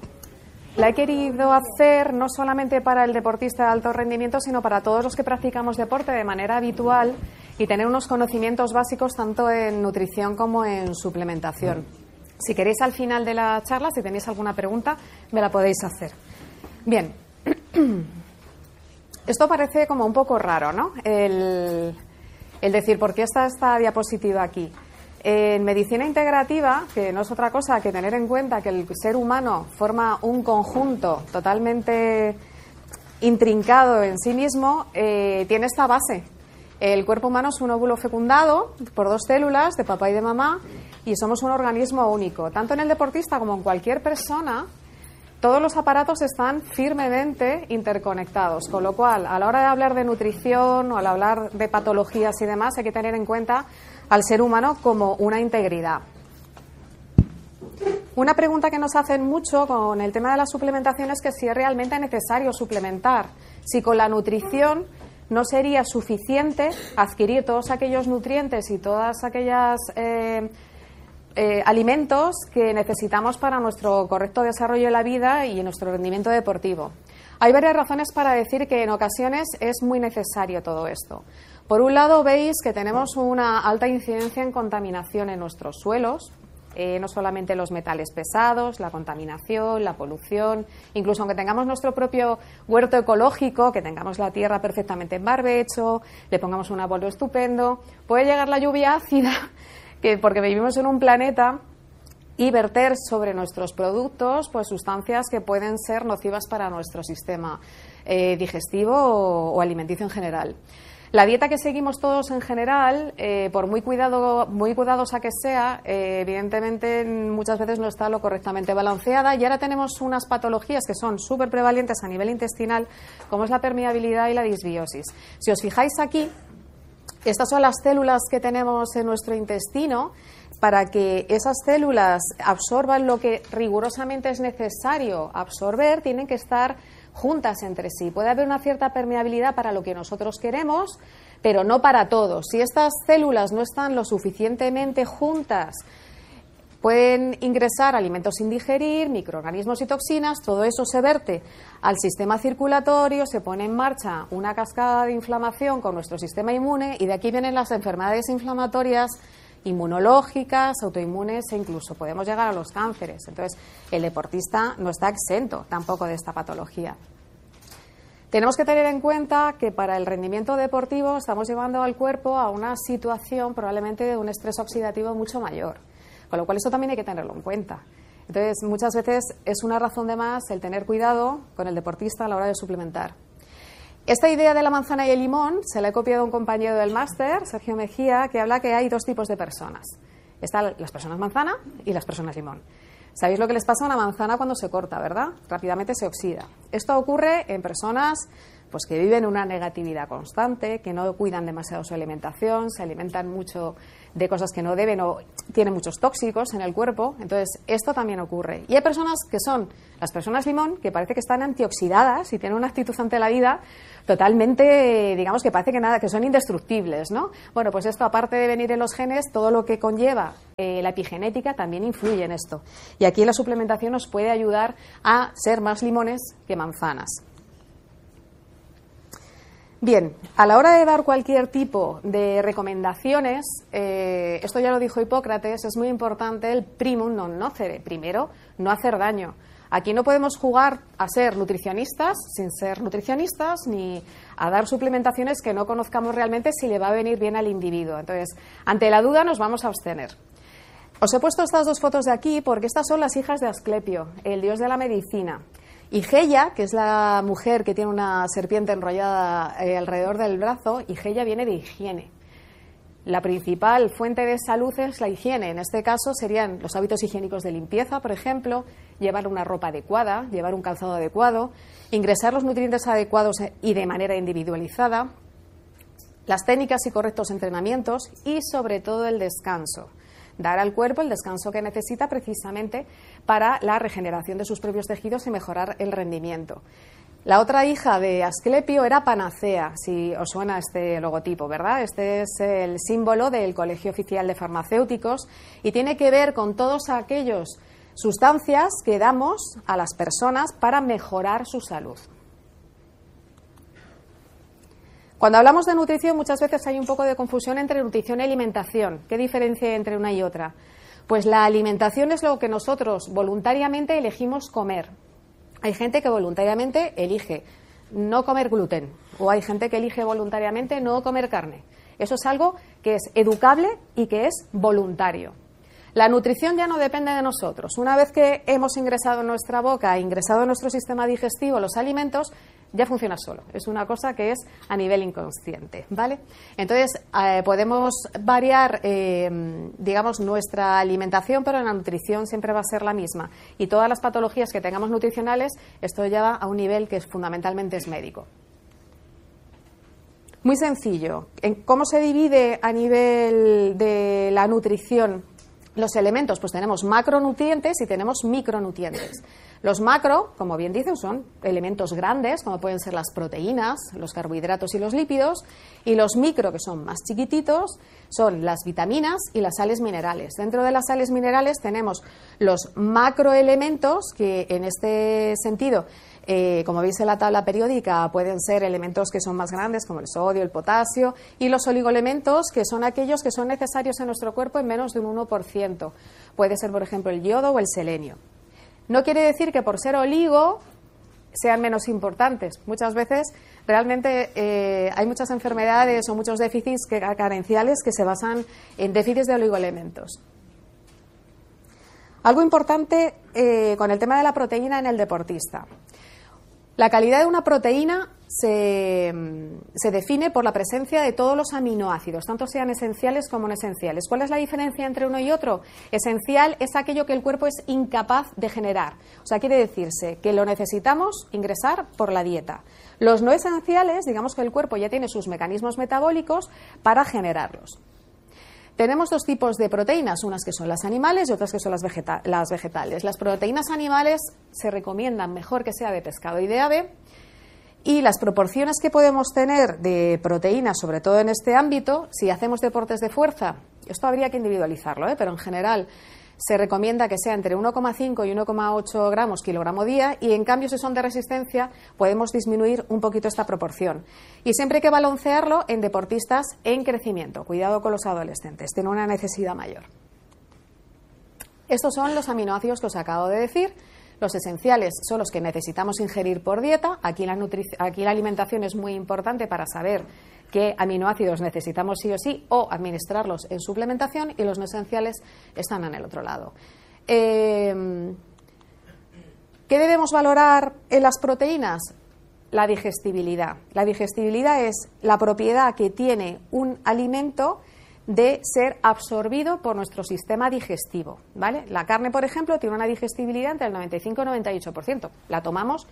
Speaker 11: hacer no solamente para el deportista de alto rendimiento, sino para todos los que practicamos deporte de manera habitual y tener unos conocimientos básicos tanto en nutrición como en suplementación. Si queréis al final de la charla, si tenéis alguna pregunta, me la podéis hacer. Bien, esto parece como un poco raro, ¿no? El decir, ¿por qué está esta diapositiva aquí? En medicina integrativa, que no es otra cosa que tener en cuenta que el ser humano forma un conjunto totalmente intrincado en sí mismo, tiene esta base. El cuerpo humano es un óvulo fecundado por dos células, de papá y de mamá, y somos un organismo único. Tanto en el deportista como en cualquier persona, todos los aparatos están firmemente interconectados, con lo cual, a la hora de hablar de nutrición o al hablar de patologías y demás, hay que tener en cuenta al ser humano como una integridad. Una pregunta que nos hacen mucho con el tema de la suplementación es que si es realmente necesario suplementar, si con la nutrición no sería suficiente adquirir todos aquellos nutrientes y todas aquellas alimentos que necesitamos para nuestro correcto desarrollo de la vida y nuestro rendimiento deportivo. Hay varias razones para decir que en ocasiones es muy necesario todo esto. Por un lado, veis que tenemos una alta incidencia en contaminación en nuestros suelos, no solamente los metales pesados, la contaminación, la polución, incluso aunque tengamos nuestro propio huerto ecológico, que tengamos la tierra perfectamente en barbecho, le pongamos un abono estupendo, puede llegar la lluvia ácida, porque vivimos en un planeta, y verter sobre nuestros productos pues sustancias que pueden ser nocivas para nuestro sistema digestivo o alimenticio en general. La dieta que seguimos todos en general, por muy cuidadosa que sea, evidentemente muchas veces no está lo correctamente balanceada y ahora tenemos unas patologías que son súper prevalentes a nivel intestinal, como es la permeabilidad y la disbiosis. Si os fijáis aquí, estas son las células que tenemos en nuestro intestino. Para que esas células absorban lo que rigurosamente es necesario absorber, tienen que estar juntas entre sí. Puede haber una cierta permeabilidad para lo que nosotros queremos, pero no para todos. Si estas células no están lo suficientemente juntas, pueden ingresar alimentos sin digerir, microorganismos y toxinas, todo eso se verte al sistema circulatorio, se pone en marcha una cascada de inflamación con nuestro sistema inmune y de aquí vienen las enfermedades inflamatorias inmunológicas, autoinmunes e incluso podemos llegar a los cánceres. Entonces, el deportista no está exento tampoco de esta patología. Tenemos que tener en cuenta que para el rendimiento deportivo estamos llevando al cuerpo a una situación probablemente de un estrés oxidativo mucho mayor, con lo cual eso también hay que tenerlo en cuenta. Entonces, muchas veces es una razón de más el tener cuidado con el deportista a la hora de suplementar. Esta idea de la manzana y el limón se la he copiado a un compañero del máster, Sergio Mejía, que habla que hay dos tipos de personas. Están las personas manzana y las personas limón. ¿Sabéis lo que les pasa a una manzana cuando se corta, verdad? Rápidamente se oxida. Esto ocurre en personas Pues que viven una negatividad constante, que no cuidan demasiado su alimentación, se alimentan mucho de cosas que no deben o tienen muchos tóxicos en el cuerpo. Entonces, esto también ocurre. Y hay personas que son las personas limón, que parece que están antioxidadas y tienen una actitud ante la vida totalmente, digamos, que parece que nada, que son indestructibles, ¿no? Bueno, pues esto, aparte de venir en los genes, todo lo que conlleva la epigenética también influye en esto. Y aquí la suplementación nos puede ayudar a ser más limones que manzanas. Bien, a la hora de dar cualquier tipo de recomendaciones, esto ya lo dijo Hipócrates, es muy importante el primum non nocere, primero, no hacer daño. Aquí no podemos jugar a ser nutricionistas sin ser nutricionistas, ni a dar suplementaciones que no conozcamos realmente si le va a venir bien al individuo. Entonces, ante la duda nos vamos a abstener. Os he puesto estas dos fotos de aquí porque estas son las hijas de Asclepio, el dios de la medicina. Y Geia, que es la mujer que tiene una serpiente enrollada alrededor del brazo, y Geia viene de higiene. La principal fuente de salud es la higiene. En este caso serían los hábitos higiénicos de limpieza, por ejemplo, llevar una ropa adecuada, llevar un calzado adecuado, ingresar los nutrientes adecuados y de manera individualizada, las técnicas y correctos entrenamientos y, sobre todo, el descanso. Dar al cuerpo el descanso que necesita precisamente para la regeneración de sus propios tejidos y mejorar el rendimiento. La otra hija de Asclepio era Panacea, si os suena este logotipo, ¿verdad? Este es el símbolo del Colegio Oficial de Farmacéuticos y tiene que ver con todos aquellos sustancias que damos a las personas para mejorar su salud. Cuando hablamos de nutrición, muchas veces hay un poco de confusión entre nutrición y alimentación. ¿Qué diferencia hay entre una y otra? Pues la alimentación es lo que nosotros voluntariamente elegimos comer. Hay gente que voluntariamente elige no comer gluten, o hay gente que elige voluntariamente no comer carne. Eso es algo que es educable y que es voluntario. La nutrición ya no depende de nosotros. Una vez que hemos ingresado en nuestra boca, ingresado en nuestro sistema digestivo los alimentos, ya funciona solo. Es una cosa que es a nivel inconsciente, ¿vale? Entonces, podemos variar, digamos, nuestra alimentación, pero la nutrición siempre va a ser la misma. Y todas las patologías que tengamos nutricionales, esto ya va a un nivel que fundamentalmente es médico. Muy sencillo. ¿Cómo se divide a nivel de la nutrición los elementos? Pues tenemos macronutrientes y tenemos micronutrientes. Los macro, como bien dicen, son elementos grandes, como pueden ser las proteínas, los carbohidratos y los lípidos, y los micro, que son más chiquititos, son las vitaminas y las sales minerales. Dentro de las sales minerales tenemos los macroelementos, que en este sentido, como veis en la tabla periódica, pueden ser elementos que son más grandes, como el sodio, el potasio, y los oligoelementos, que son aquellos que son necesarios en nuestro cuerpo en menos de un 1%. Puede ser, por ejemplo, el yodo o el selenio. No quiere decir que por ser oligo sean menos importantes. Muchas veces realmente hay muchas enfermedades o muchos déficits carenciales que se basan en déficits de oligoelementos. Algo importante con el tema de la proteína en el deportista. La calidad de una proteína se define por la presencia de todos los aminoácidos, tanto sean esenciales como no esenciales. ¿Cuál es la diferencia entre uno y otro? Esencial es aquello que el cuerpo es incapaz de generar. O sea, quiere decirse que lo necesitamos ingresar por la dieta. Los no esenciales, digamos que el cuerpo ya tiene sus mecanismos metabólicos para generarlos. Tenemos dos tipos de proteínas, unas que son las animales y otras que son las vegetales. Las proteínas animales se recomiendan mejor que sea de pescado y de ave, y las proporciones que podemos tener de proteínas, sobre todo en este ámbito, si hacemos deportes de fuerza, esto habría que individualizarlo, pero en general se recomienda que sea entre 1,5 y 1,8 gramos kilogramo día, y en cambio si son de resistencia podemos disminuir un poquito esta proporción. Y siempre hay que balancearlo en deportistas en crecimiento. Cuidado con los adolescentes, tienen una necesidad mayor. Estos son los aminoácidos que os acabo de decir. Los esenciales son los que necesitamos ingerir por dieta. Aquí la alimentación es muy importante para saber qué aminoácidos necesitamos sí o sí, o administrarlos en suplementación, y los no esenciales están en el otro lado. ¿Qué debemos valorar en las proteínas? La digestibilidad. La digestibilidad es la propiedad que tiene un alimento de ser absorbido por nuestro sistema digestivo, ¿vale? La carne, por ejemplo, tiene una digestibilidad entre el 95 y el 98%. La tomamos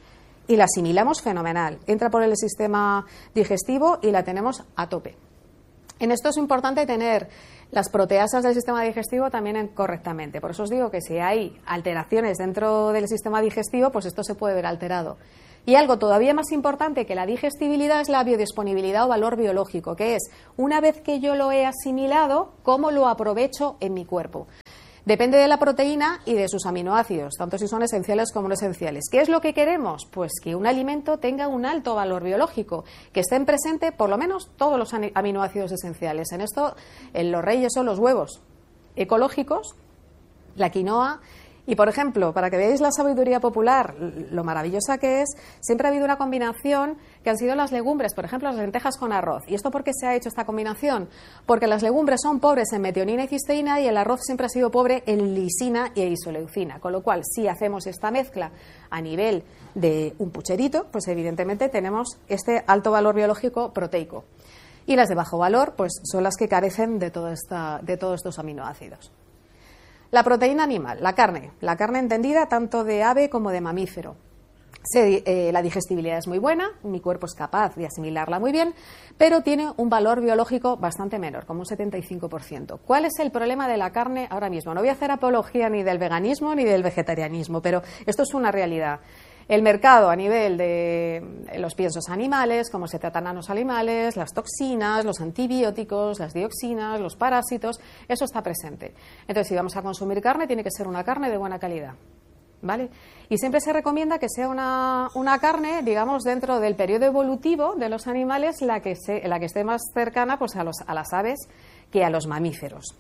Speaker 11: y la asimilamos fenomenal. Entra por el sistema digestivo y la tenemos a tope. En esto es importante tener las proteasas del sistema digestivo también correctamente. Por eso os digo que si hay alteraciones dentro del sistema digestivo, pues esto se puede ver alterado. Y algo todavía más importante que la digestibilidad es la biodisponibilidad o valor biológico, que es, una vez que yo lo he asimilado, ¿cómo lo aprovecho en mi cuerpo? Depende de la proteína y de sus aminoácidos, tanto si son esenciales como no esenciales. ¿Qué es lo que queremos? Pues que un alimento tenga un alto valor biológico, que estén presentes por lo menos todos los aminoácidos esenciales. En esto, los reyes son los huevos ecológicos, la quinoa. Y, por ejemplo, para que veáis la sabiduría popular, lo maravillosa que es, siempre ha habido una combinación que han sido las legumbres, por ejemplo, las lentejas con arroz. ¿Y esto por qué se ha hecho esta combinación? Porque las legumbres son pobres en metionina y cisteína y el arroz siempre ha sido pobre en lisina e isoleucina. Con lo cual, si hacemos esta mezcla a nivel de un pucherito, pues evidentemente tenemos este alto valor biológico proteico. Y las de bajo valor, pues son las que carecen de todos estos aminoácidos. La proteína animal, la carne entendida tanto de ave como de mamífero. La digestibilidad es muy buena, mi cuerpo es capaz de asimilarla muy bien, pero tiene un valor biológico bastante menor, como un 75%. ¿Cuál es el problema de la carne ahora mismo? No voy a hacer apología ni del veganismo ni del vegetarianismo, pero esto es una realidad. El mercado a nivel de los piensos animales, cómo se tratan a los animales, las toxinas, los antibióticos, las dioxinas, los parásitos, eso está presente. Entonces, si vamos a consumir carne, tiene que ser una carne de buena calidad, ¿vale? Y siempre se recomienda que sea una carne, digamos, dentro del periodo evolutivo de los animales, la que esté más cercana pues, a las aves que a los mamíferos.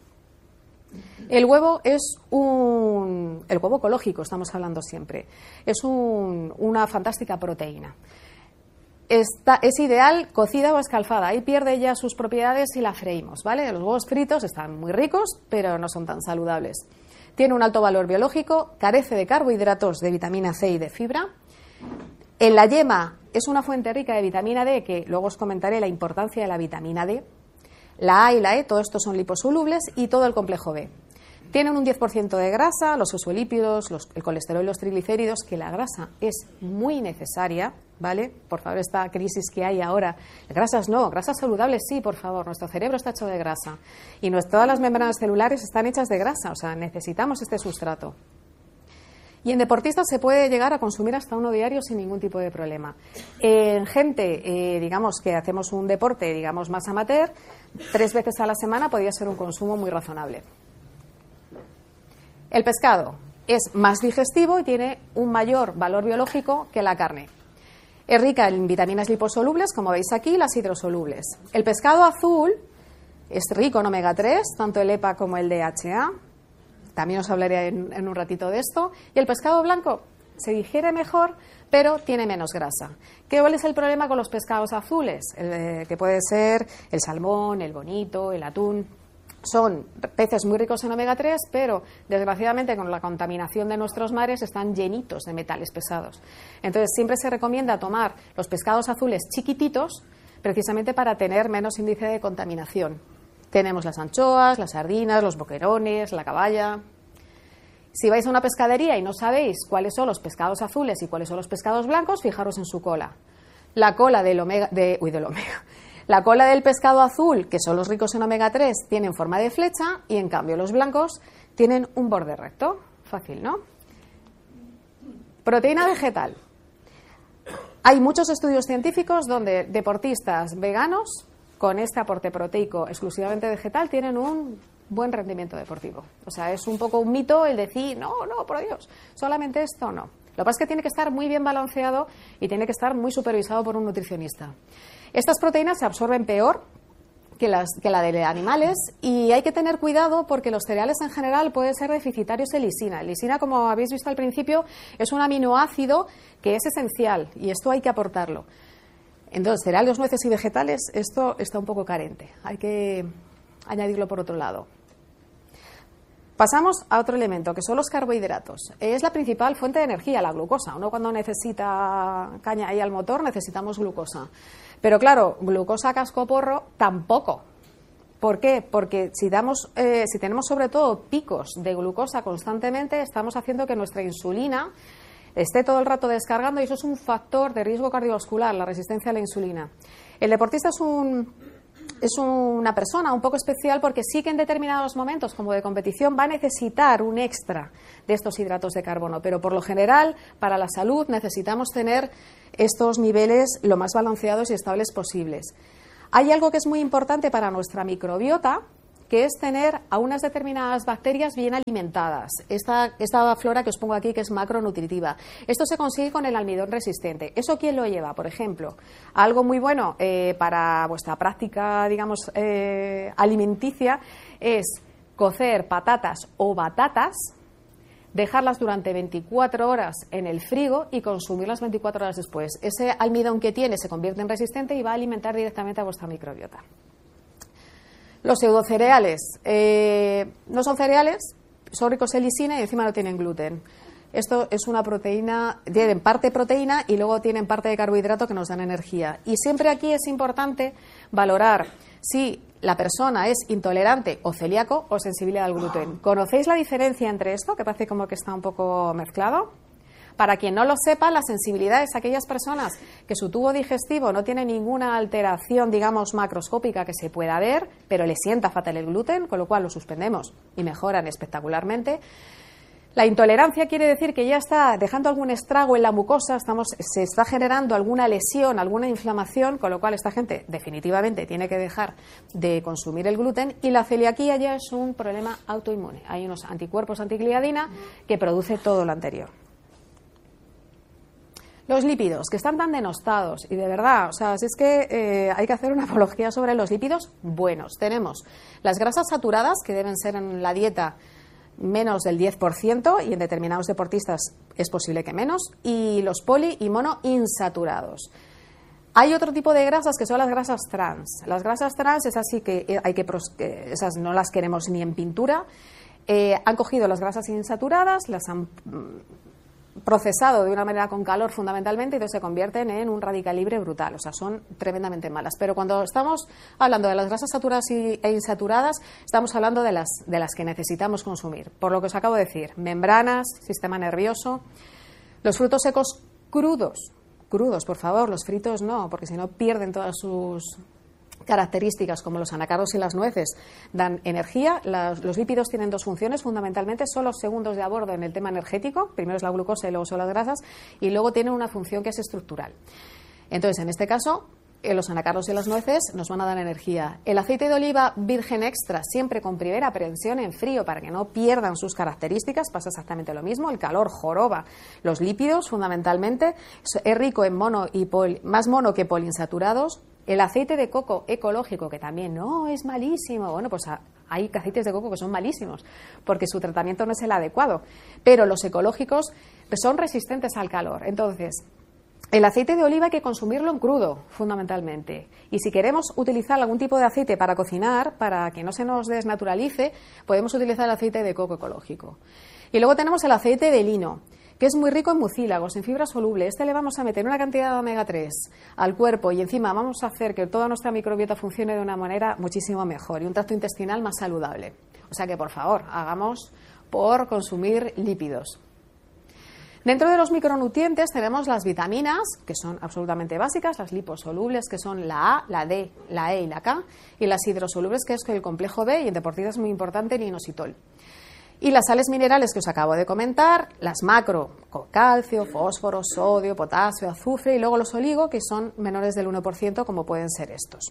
Speaker 11: El huevo es el huevo ecológico, estamos hablando siempre. Es una fantástica proteína. Es ideal cocida o escalfada. Ahí pierde ya sus propiedades si la freímos, ¿vale? Los huevos fritos están muy ricos, pero no son tan saludables. Tiene un alto valor biológico, carece de carbohidratos, de vitamina C y de fibra. En la yema es una fuente rica de vitamina D, que luego os comentaré la importancia de la vitamina D. La A y la E, todo esto son liposolubles, y todo el complejo B. Tienen un 10% de grasa, los fosfolípidos, el colesterol y los triglicéridos, que la grasa es muy necesaria, ¿vale? Por favor, esta crisis que hay ahora, grasas no, grasas saludables sí, por favor, nuestro cerebro está hecho de grasa y todas las membranas celulares están hechas de grasa, o sea, necesitamos este sustrato. Y en deportistas se puede llegar a consumir hasta uno diario sin ningún tipo de problema. En gente, digamos, que hacemos un deporte, digamos, más amateur, 3 veces a la semana podría ser un consumo muy razonable. El pescado es más digestivo y tiene un mayor valor biológico que la carne. Es rica en vitaminas liposolubles, como veis aquí, las hidrosolubles. El pescado azul es rico en omega 3, tanto el EPA como el DHA. También os hablaré en un ratito de esto. Y el pescado blanco se digiere mejor, pero tiene menos grasa. ¿Cuál es el problema con los pescados azules? Que puede ser el salmón, el bonito, el atún. Son peces muy ricos en omega 3, pero desgraciadamente con la contaminación de nuestros mares están llenitos de metales pesados. Entonces siempre se recomienda tomar los pescados azules chiquititos, precisamente para tener menos índice de contaminación. Tenemos las anchoas, las sardinas, los boquerones, la caballa. Si vais a una pescadería y no sabéis cuáles son los pescados azules y cuáles son los pescados blancos, fijaros en su cola. La cola La cola del pescado azul, que son los ricos en omega 3, tienen forma de flecha y en cambio los blancos tienen un borde recto. Fácil, ¿no? Proteína vegetal. Hay muchos estudios científicos donde deportistas veganos con este aporte proteico exclusivamente vegetal tienen un buen rendimiento deportivo. O sea, es un poco un mito el decir, no, por Dios, solamente esto no. Lo que pasa es que tiene que estar muy bien balanceado y tiene que estar muy supervisado por un nutricionista. Estas proteínas se absorben peor que la de animales y hay que tener cuidado porque los cereales en general pueden ser deficitarios de lisina. Lisina, como habéis visto al principio, es un aminoácido que es esencial y esto hay que aportarlo. Entonces, cereales, nueces y vegetales, esto está un poco carente. Hay que añadirlo por otro lado. Pasamos a otro elemento, que son los carbohidratos. Es la principal fuente de energía, la glucosa. Uno cuando necesita caña ahí al motor, necesitamos glucosa. Pero claro, glucosa a cascoporro tampoco. ¿Por qué? Porque si tenemos sobre todo picos de glucosa constantemente, estamos haciendo que nuestra insulina esté todo el rato descargando, y eso es un factor de riesgo cardiovascular, la resistencia a la insulina. El deportista es una persona un poco especial porque sí que en determinados momentos, como de competición, va a necesitar un extra de estos hidratos de carbono, pero por lo general, para la salud, necesitamos tener estos niveles lo más balanceados y estables posibles. Hay algo que es muy importante para nuestra microbiota, que es tener a unas determinadas bacterias bien alimentadas. Esta flora que os pongo aquí, que es macronutritiva. Esto se consigue con el almidón resistente. ¿Eso quién lo lleva? Por ejemplo, algo muy bueno para vuestra práctica, digamos, alimenticia, es cocer patatas o batatas, dejarlas durante 24 horas en el frigo y consumirlas 24 horas después. Ese almidón que tiene se convierte en resistente y va a alimentar directamente a vuestra microbiota. Los pseudocereales no son cereales, son ricos en lisina y encima no tienen gluten. Esto es una proteína, tienen parte proteína y luego tienen parte de carbohidrato que nos dan energía. Y siempre aquí es importante valorar si la persona es intolerante o celíaco o sensible al gluten. ¿Conocéis la diferencia entre esto, que parece como que está un poco mezclado? Para quien no lo sepa, la sensibilidad es aquellas personas que su tubo digestivo no tiene ninguna alteración, digamos, macroscópica que se pueda ver, pero le sienta fatal el gluten, con lo cual lo suspendemos y mejoran espectacularmente. La intolerancia quiere decir que ya está dejando algún estrago en la mucosa, se está generando alguna lesión, alguna inflamación, con lo cual esta gente definitivamente tiene que dejar de consumir el gluten. Y la celiaquía ya es un problema autoinmune. Hay unos anticuerpos antigliadina que produce todo lo anterior. Los lípidos, que están tan denostados, y de verdad, o sea, si es que hay que hacer una apología sobre los lípidos buenos. Tenemos las grasas saturadas, que deben ser en la dieta menos del 10%, y en determinados deportistas es posible que menos, y los poli y monoinsaturados. Hay otro tipo de grasas que son las grasas trans. Las grasas trans, esas sí que esas no las queremos ni en pintura. Han cogido las grasas insaturadas, las han procesado de una manera con calor fundamentalmente, y entonces se convierten en un radical libre brutal, o sea, son tremendamente malas. Pero cuando estamos hablando de las grasas saturadas e insaturadas, estamos hablando de las que necesitamos consumir. Por lo que os acabo de decir, membranas, sistema nervioso, los frutos secos crudos, por favor, los fritos no, porque si no pierden todas sus características, como los anacardos y las nueces, dan energía. Los lípidos tienen dos funciones, fundamentalmente son los segundos de a bordo en el tema energético. Primero es la glucosa y luego son las grasas, y luego tienen una función que es estructural. Entonces, en este caso, los anacardos y las nueces nos van a dar energía. El aceite de oliva virgen extra, siempre con primera prensión en frío para que no pierdan sus características, pasa exactamente lo mismo. El calor joroba los lípidos, fundamentalmente. Es rico en mono y más mono que poliinsaturados. El aceite de coco ecológico, que también no es malísimo. Bueno, pues hay aceites de coco que son malísimos porque su tratamiento no es el adecuado. Pero los ecológicos son resistentes al calor. Entonces, el aceite de oliva hay que consumirlo en crudo, fundamentalmente. Y si queremos utilizar algún tipo de aceite para cocinar, para que no se nos desnaturalice, podemos utilizar el aceite de coco ecológico. Y luego tenemos el aceite de lino, que es muy rico en mucílagos, en fibra soluble. Le vamos a meter una cantidad de omega 3 al cuerpo y encima vamos a hacer que toda nuestra microbiota funcione de una manera muchísimo mejor y un tracto intestinal más saludable. O sea que, por favor, hagamos por consumir lípidos. Dentro de los micronutrientes tenemos las vitaminas, que son absolutamente básicas, las liposolubles, que son la A, la D, la E y la K, y las hidrosolubles, que es el complejo B, y en deportistas es muy importante el inositol. Y las sales minerales que os acabo de comentar, las macro, con calcio, fósforo, sodio, potasio, azufre, y luego los oligo, que son menores del 1%, como pueden ser estos.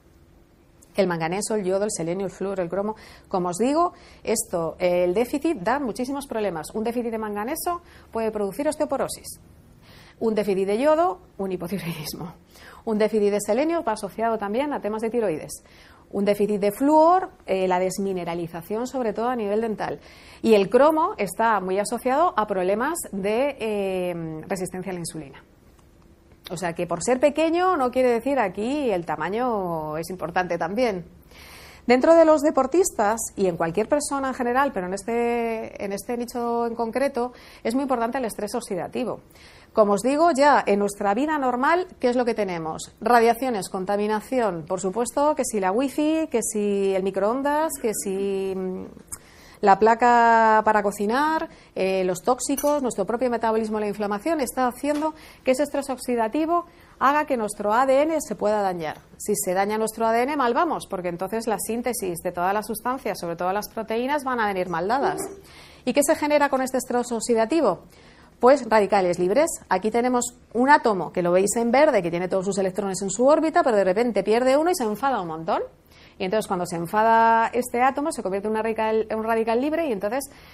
Speaker 11: El manganeso, el yodo, el selenio, el flúor, el cromo. Como os digo, el déficit da muchísimos problemas. Un déficit de manganeso puede producir osteoporosis. Un déficit de yodo, un hipotiroidismo. Un déficit de selenio va asociado también a temas de tiroides. Un déficit de flúor, la desmineralización, sobre todo a nivel dental. Y el cromo está muy asociado a problemas de resistencia a la insulina. O sea que por ser pequeño no quiere decir aquí el tamaño es importante también. Dentro de los deportistas y en cualquier persona en general, pero en este nicho en concreto, es muy importante el estrés oxidativo. Como os digo, ya en nuestra vida normal, ¿qué es lo que tenemos? Radiaciones, contaminación, por supuesto, que si la wifi, que si el microondas, que si La placa para cocinar, los tóxicos, nuestro propio metabolismo, la inflamación, está haciendo que ese estrés oxidativo haga que nuestro ADN se pueda dañar. Si se daña nuestro ADN, mal vamos, porque entonces la síntesis de todas las sustancias, sobre todo las proteínas, van a venir mal dadas. ¿Y qué se genera con este estrés oxidativo? Pues radicales libres. Aquí tenemos un átomo que lo veis en verde, que tiene todos sus electrones en su órbita, pero de repente pierde uno y se enfada un montón. Y entonces cuando se enfada este átomo se convierte en un radical libre y entonces